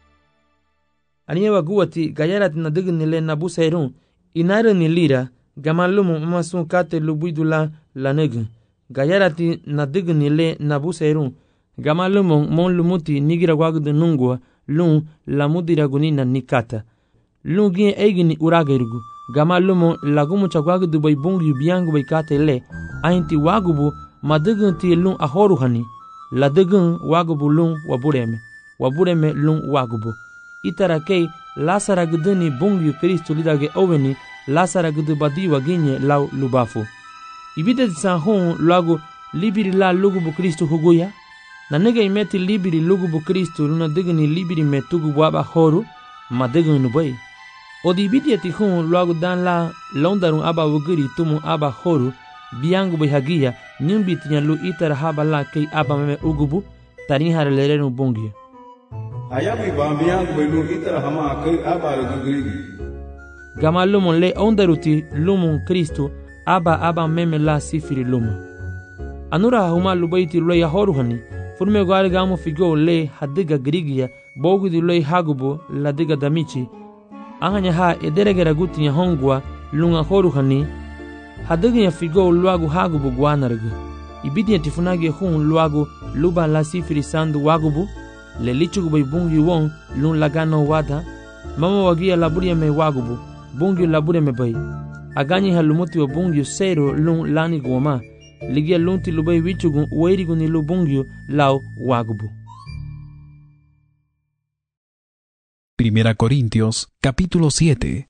Aniye waguati gayarat na dig nile na busairun inare ni lira gamalumu masun kate lubuidula la neg gayarati na dig nile na busairun gamalumu mon lumuti nigira wagdu nungwa lun la mudira gunina nikata lun gin egini uragirgu gamalumu lagumu chagwagdu bay bungu biangu bay kate le ainti wagubu madigun ti lun ahoru hani la digun wagubu lun wabureme wabureme lun wagubu itara kei lasara guduni bungu Kristo lidage oweni lasara gudu badiwa ginye lau lubafu. Ibide san hon lagu libiri la lugubu Kristo huguya. Na nega imeti libiri lugubu Kristo luna digni libiri metugu waba horu ma digni nubai. Odi ibide ti hon lagu dan la londarun aba wugiri tumu aba horu biangu bihagia nyumbi tinya lu itara haba la kei aba meme ugubu tarin harelere bungu. Ayabi bambiang belu itara hama kai aba rugiri. Gama lumon le ondaruti lumon Kristo aba aba meme la sifiri luma. Anura huma lubaiti lo ya horuhani furme gwari gamu figo le hadiga grigia bogu di lo hagubo la diga damichi ahanya ha ederegera guti ya hongwa lunga horuhani hadiga ya figo luagu hagubo gwanargu ibidi ya tifunage hun luagu luba la sifiri sandu wagubu le lichugu bay bungi won lun lagano wada mama wagia laburia me wagubu bungi laburia me bay agani halumuti wa bungi sero lun lani goma ligia lunti lubay wichugu wairigu ni lubungi lau wagubu. Primera Corintios capítulo siete.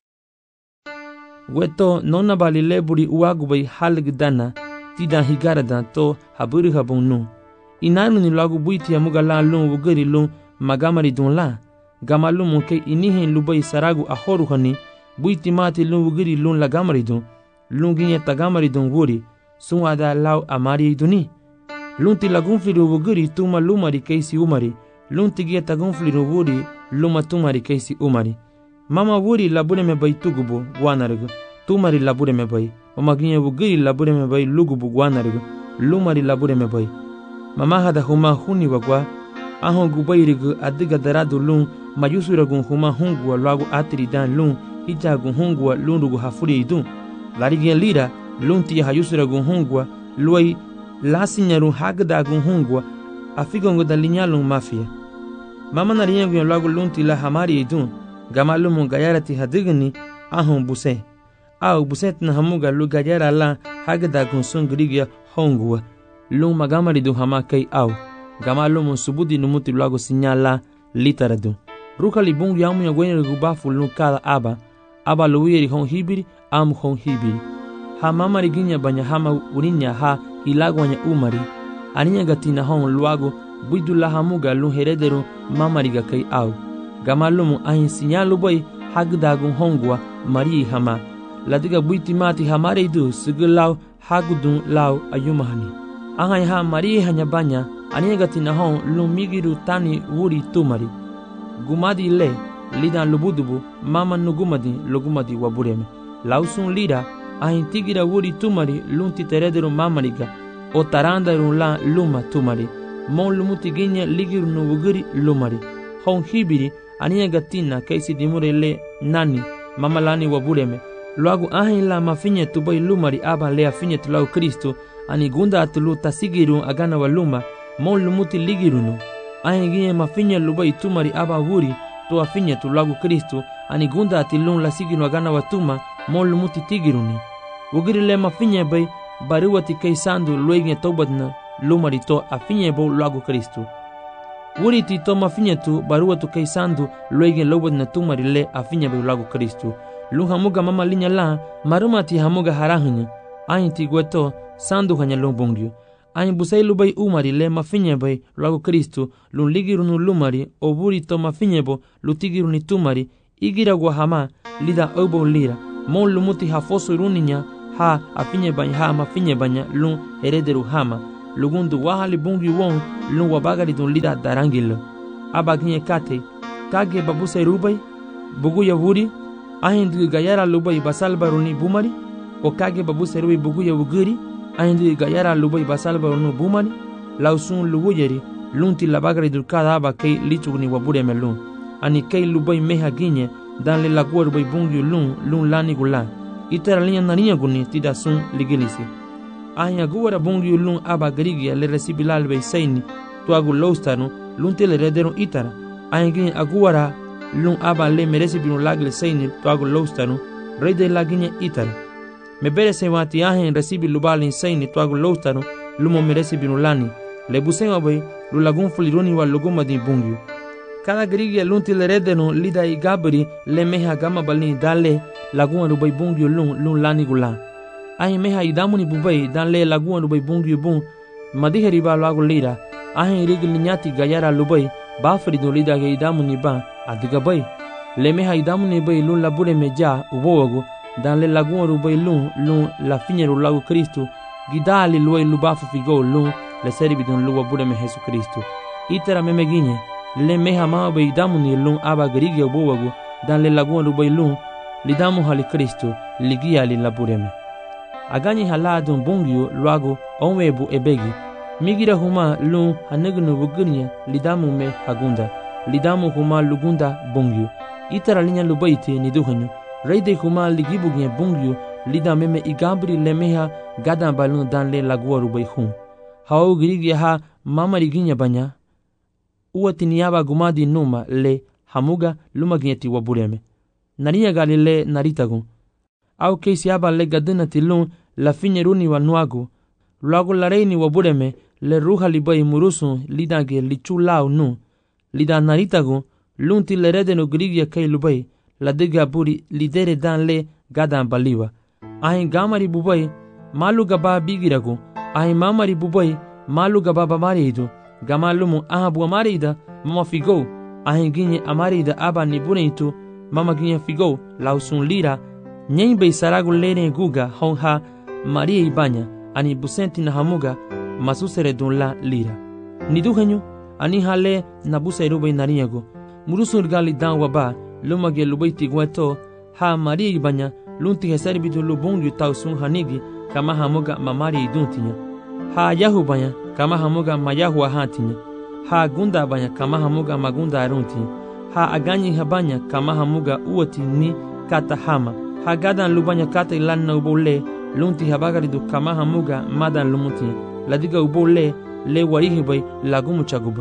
Weto nona balile buri wagubay halgdana tida higarada to haburi habunu inanu ni lagu buiti ya muga la lun wugeri lun magamari dun la gamalu munke inihin lubai saragu ahoru hani buiti mati lun wugeri lun lagamari dun lun ginye tagamari dun wuri sun ada lau amari duni lun ti lagun fliru wugeri tuma lumari keisi umari lun tigie tagun fliru wuri luma tumari keisi umari mama wuri labure me bay tugubu guanargu tumari labure me bay mama ginye wugeri labure me bay lugubu guanargu lumari labure me bay mama hada huma huni wagwa ahon gubairigu adiga daradu lun mayusuragun huma hungwa lagu atri dan lun hijagun hungwa lunrugu hafuri idun larigien lira lun tiya hayusuragun hungwa luai lasinyaru hagdagun hungwa afigongo dalinyalun mafia mama nariyengun lagu lun tila hamari idun gamalumun gayarati hadigni ahon buse au buset na hamuga lu gayara la hagdagun sungrigia hongwa lung magamari du hama kai au gama lumun subudi numuti lago sinyala litaradu ruka libungu yamu ya gwenye gubafu lung kala aba aba luwiri hon hibiri amu hon hibiri ha mamari ginya banya hama urinya ha ilago wanya umari aninya gatina hon luago buidu la hamuga lung herederu mamari ga kai au gama lumun ahin sinyalu boy hagdagun hongwa mari hama ladiga buiti mati hamare idu sigilau hagudun lau ayumahani Angai ha mari hanya banya aniga tina hon lumigiru tani wuri tumari gumadi le lidan lubudubu mama nugumadi lugumadi wabureme lausun lira ahin tigira wuri tumari lunti terederu mamariga o tarandaru la luma tumari mon lumuti ginya ligiru nubugiri lumari hon hibiri aniga tina kaisi dimure le nani mama lani wabureme luagu ahin la mafinye tubai lumari aba le afinye tulau Kristo ani gunda atulu tasigiru agana waluma mon lumuti ligirunu ahin ginye mafinye lubai tumari aba wuri to afinye tulagu Kristo ani gunda atilun la sigiru agana watuma mon lumuti tigiruni wugiri le mafinye bay bariwati kaisandu luegne tobadna lumari to afinye bo lagu Kristo wuri ti to mafinye tu bariwatu kaisandu luegne lobadna tumari le afinye bo lagu Kristo lu hamuga mama linya la maruma ti hamuga harahunya ahin ti gweto sandu hanya lumbungyo ahin busai lubai umari le mafinye bay lagu Kristo lun ligirunu lumari oburi to mafinye bo lutigiruni tumari igira gua hama lida obo lira mon lumuti ha foso runinya ha afinye banya ha ma finye banya lun herederu hama lugundu wahali bungi won lun wabagari dun lida darangilo abaginye kate kage babuse rubai bugu yahudi ahindu gayara lubai basalbaruni bumari o kage babuse rubai bugu yahugiri ahindu gayara lubai basalbaruni bumari lausun luguyeri lunti labagari dul kada aba kei lichugni wabure melun ani kei lubai meha ginye dan le lagua rubai bungi lun lun lani gulan itara linya narinya guni tida sun ligilisi ahnya guara bungi lun aba garigia le recibi lalbe saini tuagu lostanu lunte le redero itara ahnya aguara lun aba le meresi binu lagle saini tuagu lostanu rede laginya itara me bere se wati ahnya recibi lubali saini tuagu lostanu lumo meresi binu lani le busenga boy lu lagun fulironi wa luguma di bungi cada garigia lunti le redeno lida i gabri le meha gama balni dale lagun rubai bungi lun lun lani gulan ahi meha idamuni bubai dan le lagun rubai bungi bun madiheri ba lagu lira ahi rigil nyati gayara lubai bafri do lida ge idamuni ba adiga bai le meha idamuni bai lun labure meja ubogo dan le lagun rubai lun lun la finyeru lagu Kristo gidali luai lubafu figo lun le seri bidon luwa bude me Jesu Kristo itera meme ginye le meha ma bai damuni lun aba garigi ubogo dan le lagun rubai lun lidamu hali Kristo ligia li labureme agani haladun bungyo luago onwebu ebegi migira huma lun hanegnu bugurnya lidamu me hagunda lidamu huma lugunda bungyo itara linya lubaiti ni duhanyo reide huma ligibugnya bungyo lidame me igabri lemeha gadan balun dan le lagua rubai hun hao girigi ha mamari ginya banya uwati niyaba gumadi numa le hamuga lumaginyati wabureme nariya galile naritagun au keisi aba le gadena tilun la finyeruni wa nuagu luago la reini wabureme le ruha libai murusun lidage lichulau nu lida naritagun lunti le redeno grigia kei lubai la diga buri lidere dan le gadan baliwa ahin gamari bubai malu gaba bigiragu ahin mamari bubai malu gaba bamaridu gamalumu aha bua marida mama figo ahin ginye amarida aba nibuneitu mama ginye figo lausun lira nyembe saragu lene guga honha maria ibanya ani busenti na hamuga masusere dun la lira niduhenyu ani hale na busairu bai nariyago murusun gali dan waba lumage lubaiti gweto ha maria ibanya lunti hesari bidu lubungu tausun hanigi kama hamuga mamari iduntinya ha yahu banya kama hamuga mayahu ahantinya ha gunda banya kama hamuga magunda aruntinya ha aganyi habanya kama hamuga uoti ni kata hama ha gadan lubanya kata ilanna ubole lunti habagari du kama hamuga madan lumuti ladiga ubole le warihi bai lagumu chaguba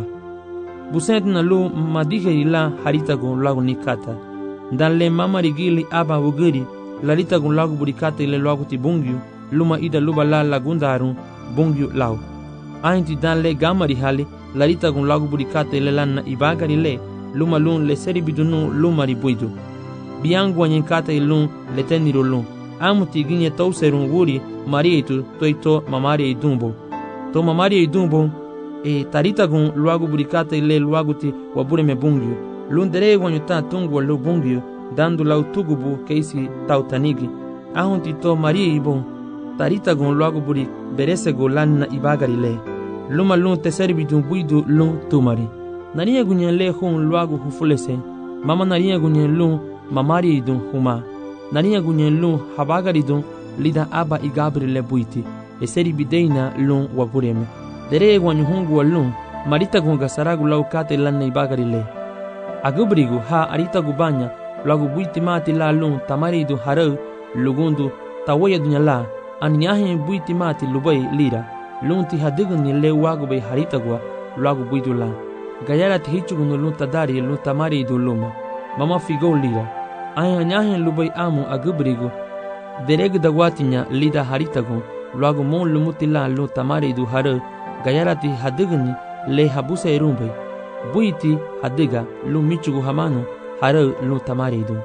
busent na lu madihe ila harita gon lagu ni kata dan le mamari gili aba ugiri lalita gon lagu burikata ile lagu ti bungyu luma ida luba la lagunda arun bungyu lau ainti dan le gamari hali lalita gon lagu burikata ile lanna ibagari le luma lun le seri bidunu lumari buidu biangu wanyenkata ilun le teniro lun amuti ginye tauserun wuri marietu toito mamari idumbo to mamari idumbo e tarita gon luagu burikata ile luagu ti wabure me bungyu lundere wanyuta tungu lu bungyu dandu lau tugubu keisi tautanigi ahunti to marie ibon tarita gon luagu buri berese go lanna ibagari le luma lun teseri bidun buidu lun tumari nariya gunyen le hun luagu hufulese mama nariya gunyen lun mamari idun huma nariya gunyen lun habagari dun lida aba igabri le buiti eseri bideina lun wabureme dere wanyu hungu lun marita gunga saragu lau kate lanna ibagari le agubrigu ha arita gubanya luagu buiti mati la lun tamari du harau lugundu tawaya dunya la anyahe buiti mati lubai lira lunti hadigni le wagu bei harita gua luagu buidu la gayara tihichugunu lun tadari lun tamari du luma mama figo lira aya nyahe lubai amu agubrigu dereg dagwatinya lida harita gu luagu mon lumuti la lun tamari du harau gayara ti hadigni le habusa erumbai buiti hadiga lu michugu hamanu harau lu tamaridu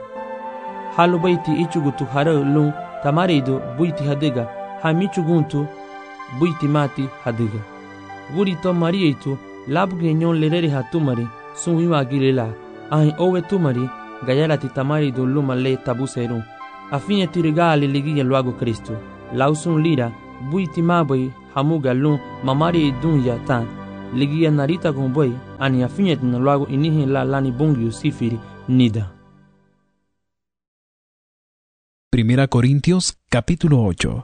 halu baiti ichugu tu harau lu tamaridu buiti hadiga ha michuguntu buiti mati hadiga guri to marieitu labge nyon lerere ha tumari sunwiwa gilela ahi owe tumari gayala ti tamari do luma le tabuseru afine tirigali ligia luago Kristo lausun lira buiti mabai hamuga lu mamari dunya ta ligia narita gomboi ani afine tin luago inihi la lani bungyu sifiri nida. Primera Corintios capítulo ocho.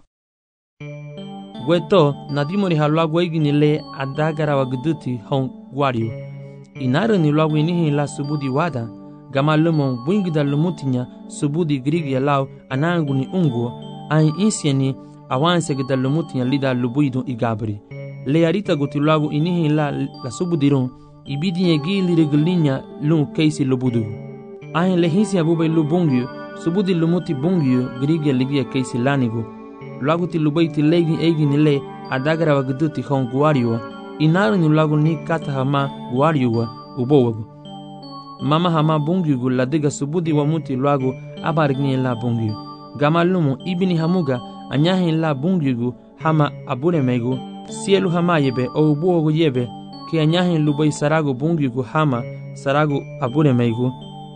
Gueto nadimori haluago igini le adagara wagduti hon guario inara ni luago inihi la subudi wada gama lumon buingida lumutinya subudi grigia lau anangu ni unguo ai insieni awanse gida lumutinya lida lubuido igabri le arita guti luago inihi la la subudiron ibidinye gili regalinya lun keisi lubudu ai le hinsi abubai lubungyu subudi lumuti bungyu grigia ligia keisi lanigu luago ti lubaiti legi egi ni le adagara wagduti hon guario inara ni luago ni kata hama guario ubowagu mama hama bungigu la diga subudi wa muti luago abargni la bungigu gama lumu ibini hamuga anyahi la bungigu hama abure megu sielu hama yebe o ubuogu yebe ki anyahi lubai sarago bungigu hama sarago abure megu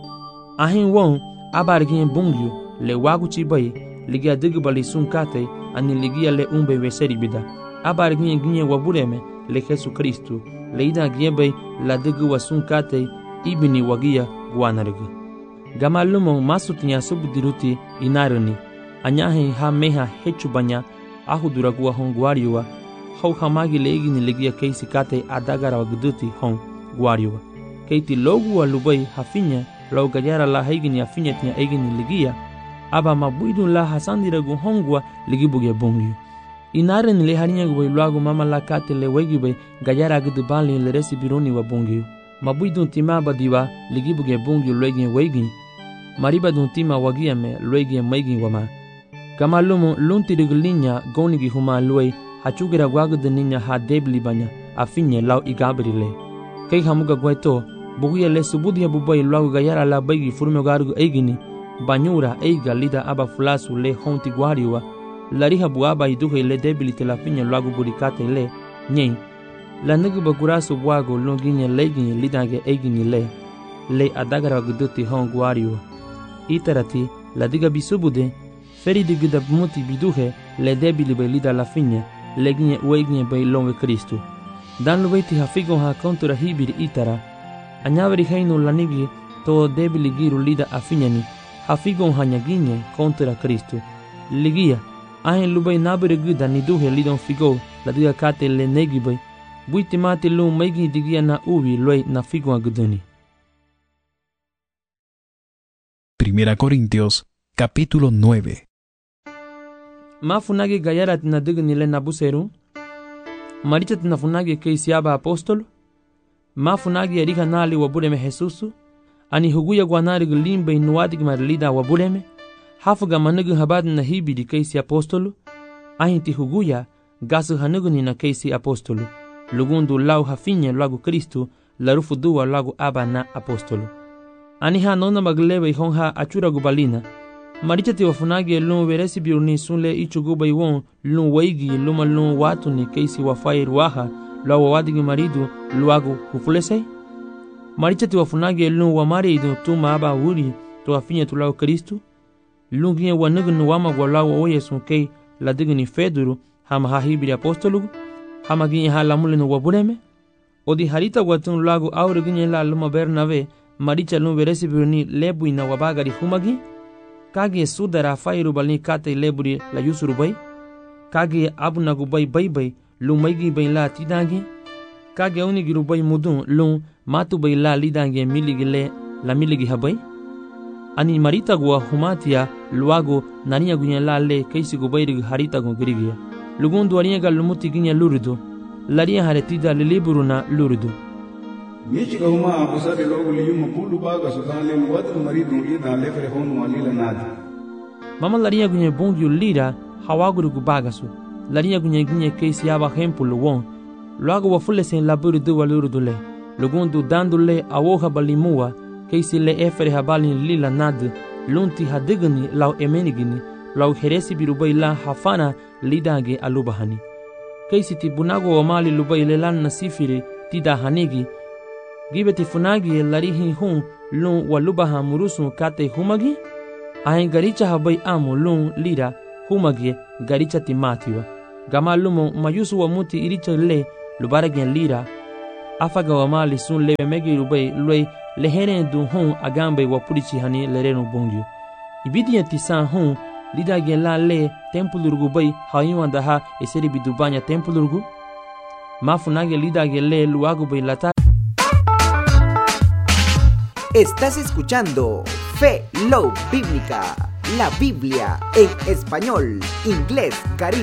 ahin won abargni bungigu le wagu chibai ligia digu bali sunkate ani ligia le umbe weseri bida abargni ginye wabureme le Jesu Kristu le ida giebe la digu wasunkate ibini wagia guanarigi gama lumo masutinya subudiruti inarani anyahi ha meha hechu banya ahudura gua hon guariwa hau hamagi leigini legia keisi kate adagara wagduti hon guariwa keiti logu wa lubai hafinya lau gajara la haigini afinya tinya eigini legia aba mabuidun la hasandira gu hongwa ligibuge bongyu inarani le harinya gu luagu mama la kate le wegibe gajara gudu bali le resi bironi wa bongyu mabuidun tima badiwa ligibuge bungyu luegi weigi mariba dun tima wagia me luegi maigi wama kama lumu lunti riglinya gonigi huma luei hachugira gwagude ninya ha debli banya afinye lau igabrile kei hamuga gweto buguya le subudi bubai luagu gayara la baigi furme garugu eigini banyura eiga lida aba fulasu le honti guariwa lariha buaba iduhe le debli telafinya luagu burikate le nyei la nugu bagurasu bwago lunginye leginye lidange eiginye le le adagara guduti hon guario itarati la diga bisubude feri digida muti biduhe le debili be lida la finya leginye ueginye be longe Kristu dan lubeiti hafigon ha kontura hibiri itara anyaveri heinu lanigi to debili giru lida afinyani hafigon hanyaginye kontura Kristu ligia ahen lubei nabere guda niduhe lidon figo la diga kate le negibe buiti mati lu maigi digia na uvi luei na figo aguduni. Primera Corintios capítulo nueve. Mafunagi gayara tina digni le nabuseru maricha tina funagi keisiaba apostolo mafunagi erika nali wabureme Jesusu ani huguya guanari limbe inuadig marlida wabureme hafuga manugu habad na hibidi keisi apostolo ahinti huguya gasu hanuguni na keisi apostolo lugundu lau hafinye lagu Kristu larufu duwa lagu aba na apostolo ani ha nona maglebe ihon ha achura gubalina marichati wafunagi lun veresi biurni sunle ichuguba iwon lun waigi luma lun watu ni keisi wafai ruaha lawa wadigi maridu luagu hufulesei marichati wafunagi lun wamari idu tuma aba wuri to afinye tu lagu Kristu lun ginye wanugu nuwama gwa lagu oye sunkei ladigini feduru hama hahibiri apostolugu hama ginye ha lamulinu wabureme odi harita watun lagu aure ginye la luma Bernave maricha lun veresi biurni lebu ina wabagari humagi kage sudara fairu balni kate leburi la yusuru bay kage abunagu bay bay bay lun maigi bay la tidangi kage unigiru bay mudun lun matu bay la lidange miligi le la miligi habay ani marita gua humatia luago nania gunya la le keisi gu bayri harita gu grigia lugundu aria gal lumuti ginya lurudu laria haretida liburu na lurudu Michi ka huma abusa de logo liyuma pulu baga sudale watu maridu ida lefre honu walila nadi. Mama laria gunye bongi lira hawaguru gu bagasu. Laria gunye gunye keisi yaba hempulu won. Luago wafule sen laburu du waluru dule. Lugundu dandule awoha balimua keisi le efere habali lila nadi. Lunti hadigani lau emenigini lau heresi birubai la hafana lidange alubahani. Keisi ti bunago wamali lubai lelan nasifiri tida hanigi Gibeti funagi larihi hun lun walubaha murusu kate humagi. Ahen garicha habai amu lun lira humagi garicha timatiwa. Gama lumo mayusu wa muti iricha le lubaragen lira. Afaga wa mali sun lebe megi rubai luei lehene dun hun agambe wa purichi hani lerenu bongyu. Ibidiya tisan hun lida gen la le tempulurgu bai hayuan daha eseri bidubanya tempulurgu. Mafunage lida gen le luagu bai lata. Estás escuchando Fe Love Bíblica, la Biblia en español, inglés, caribe.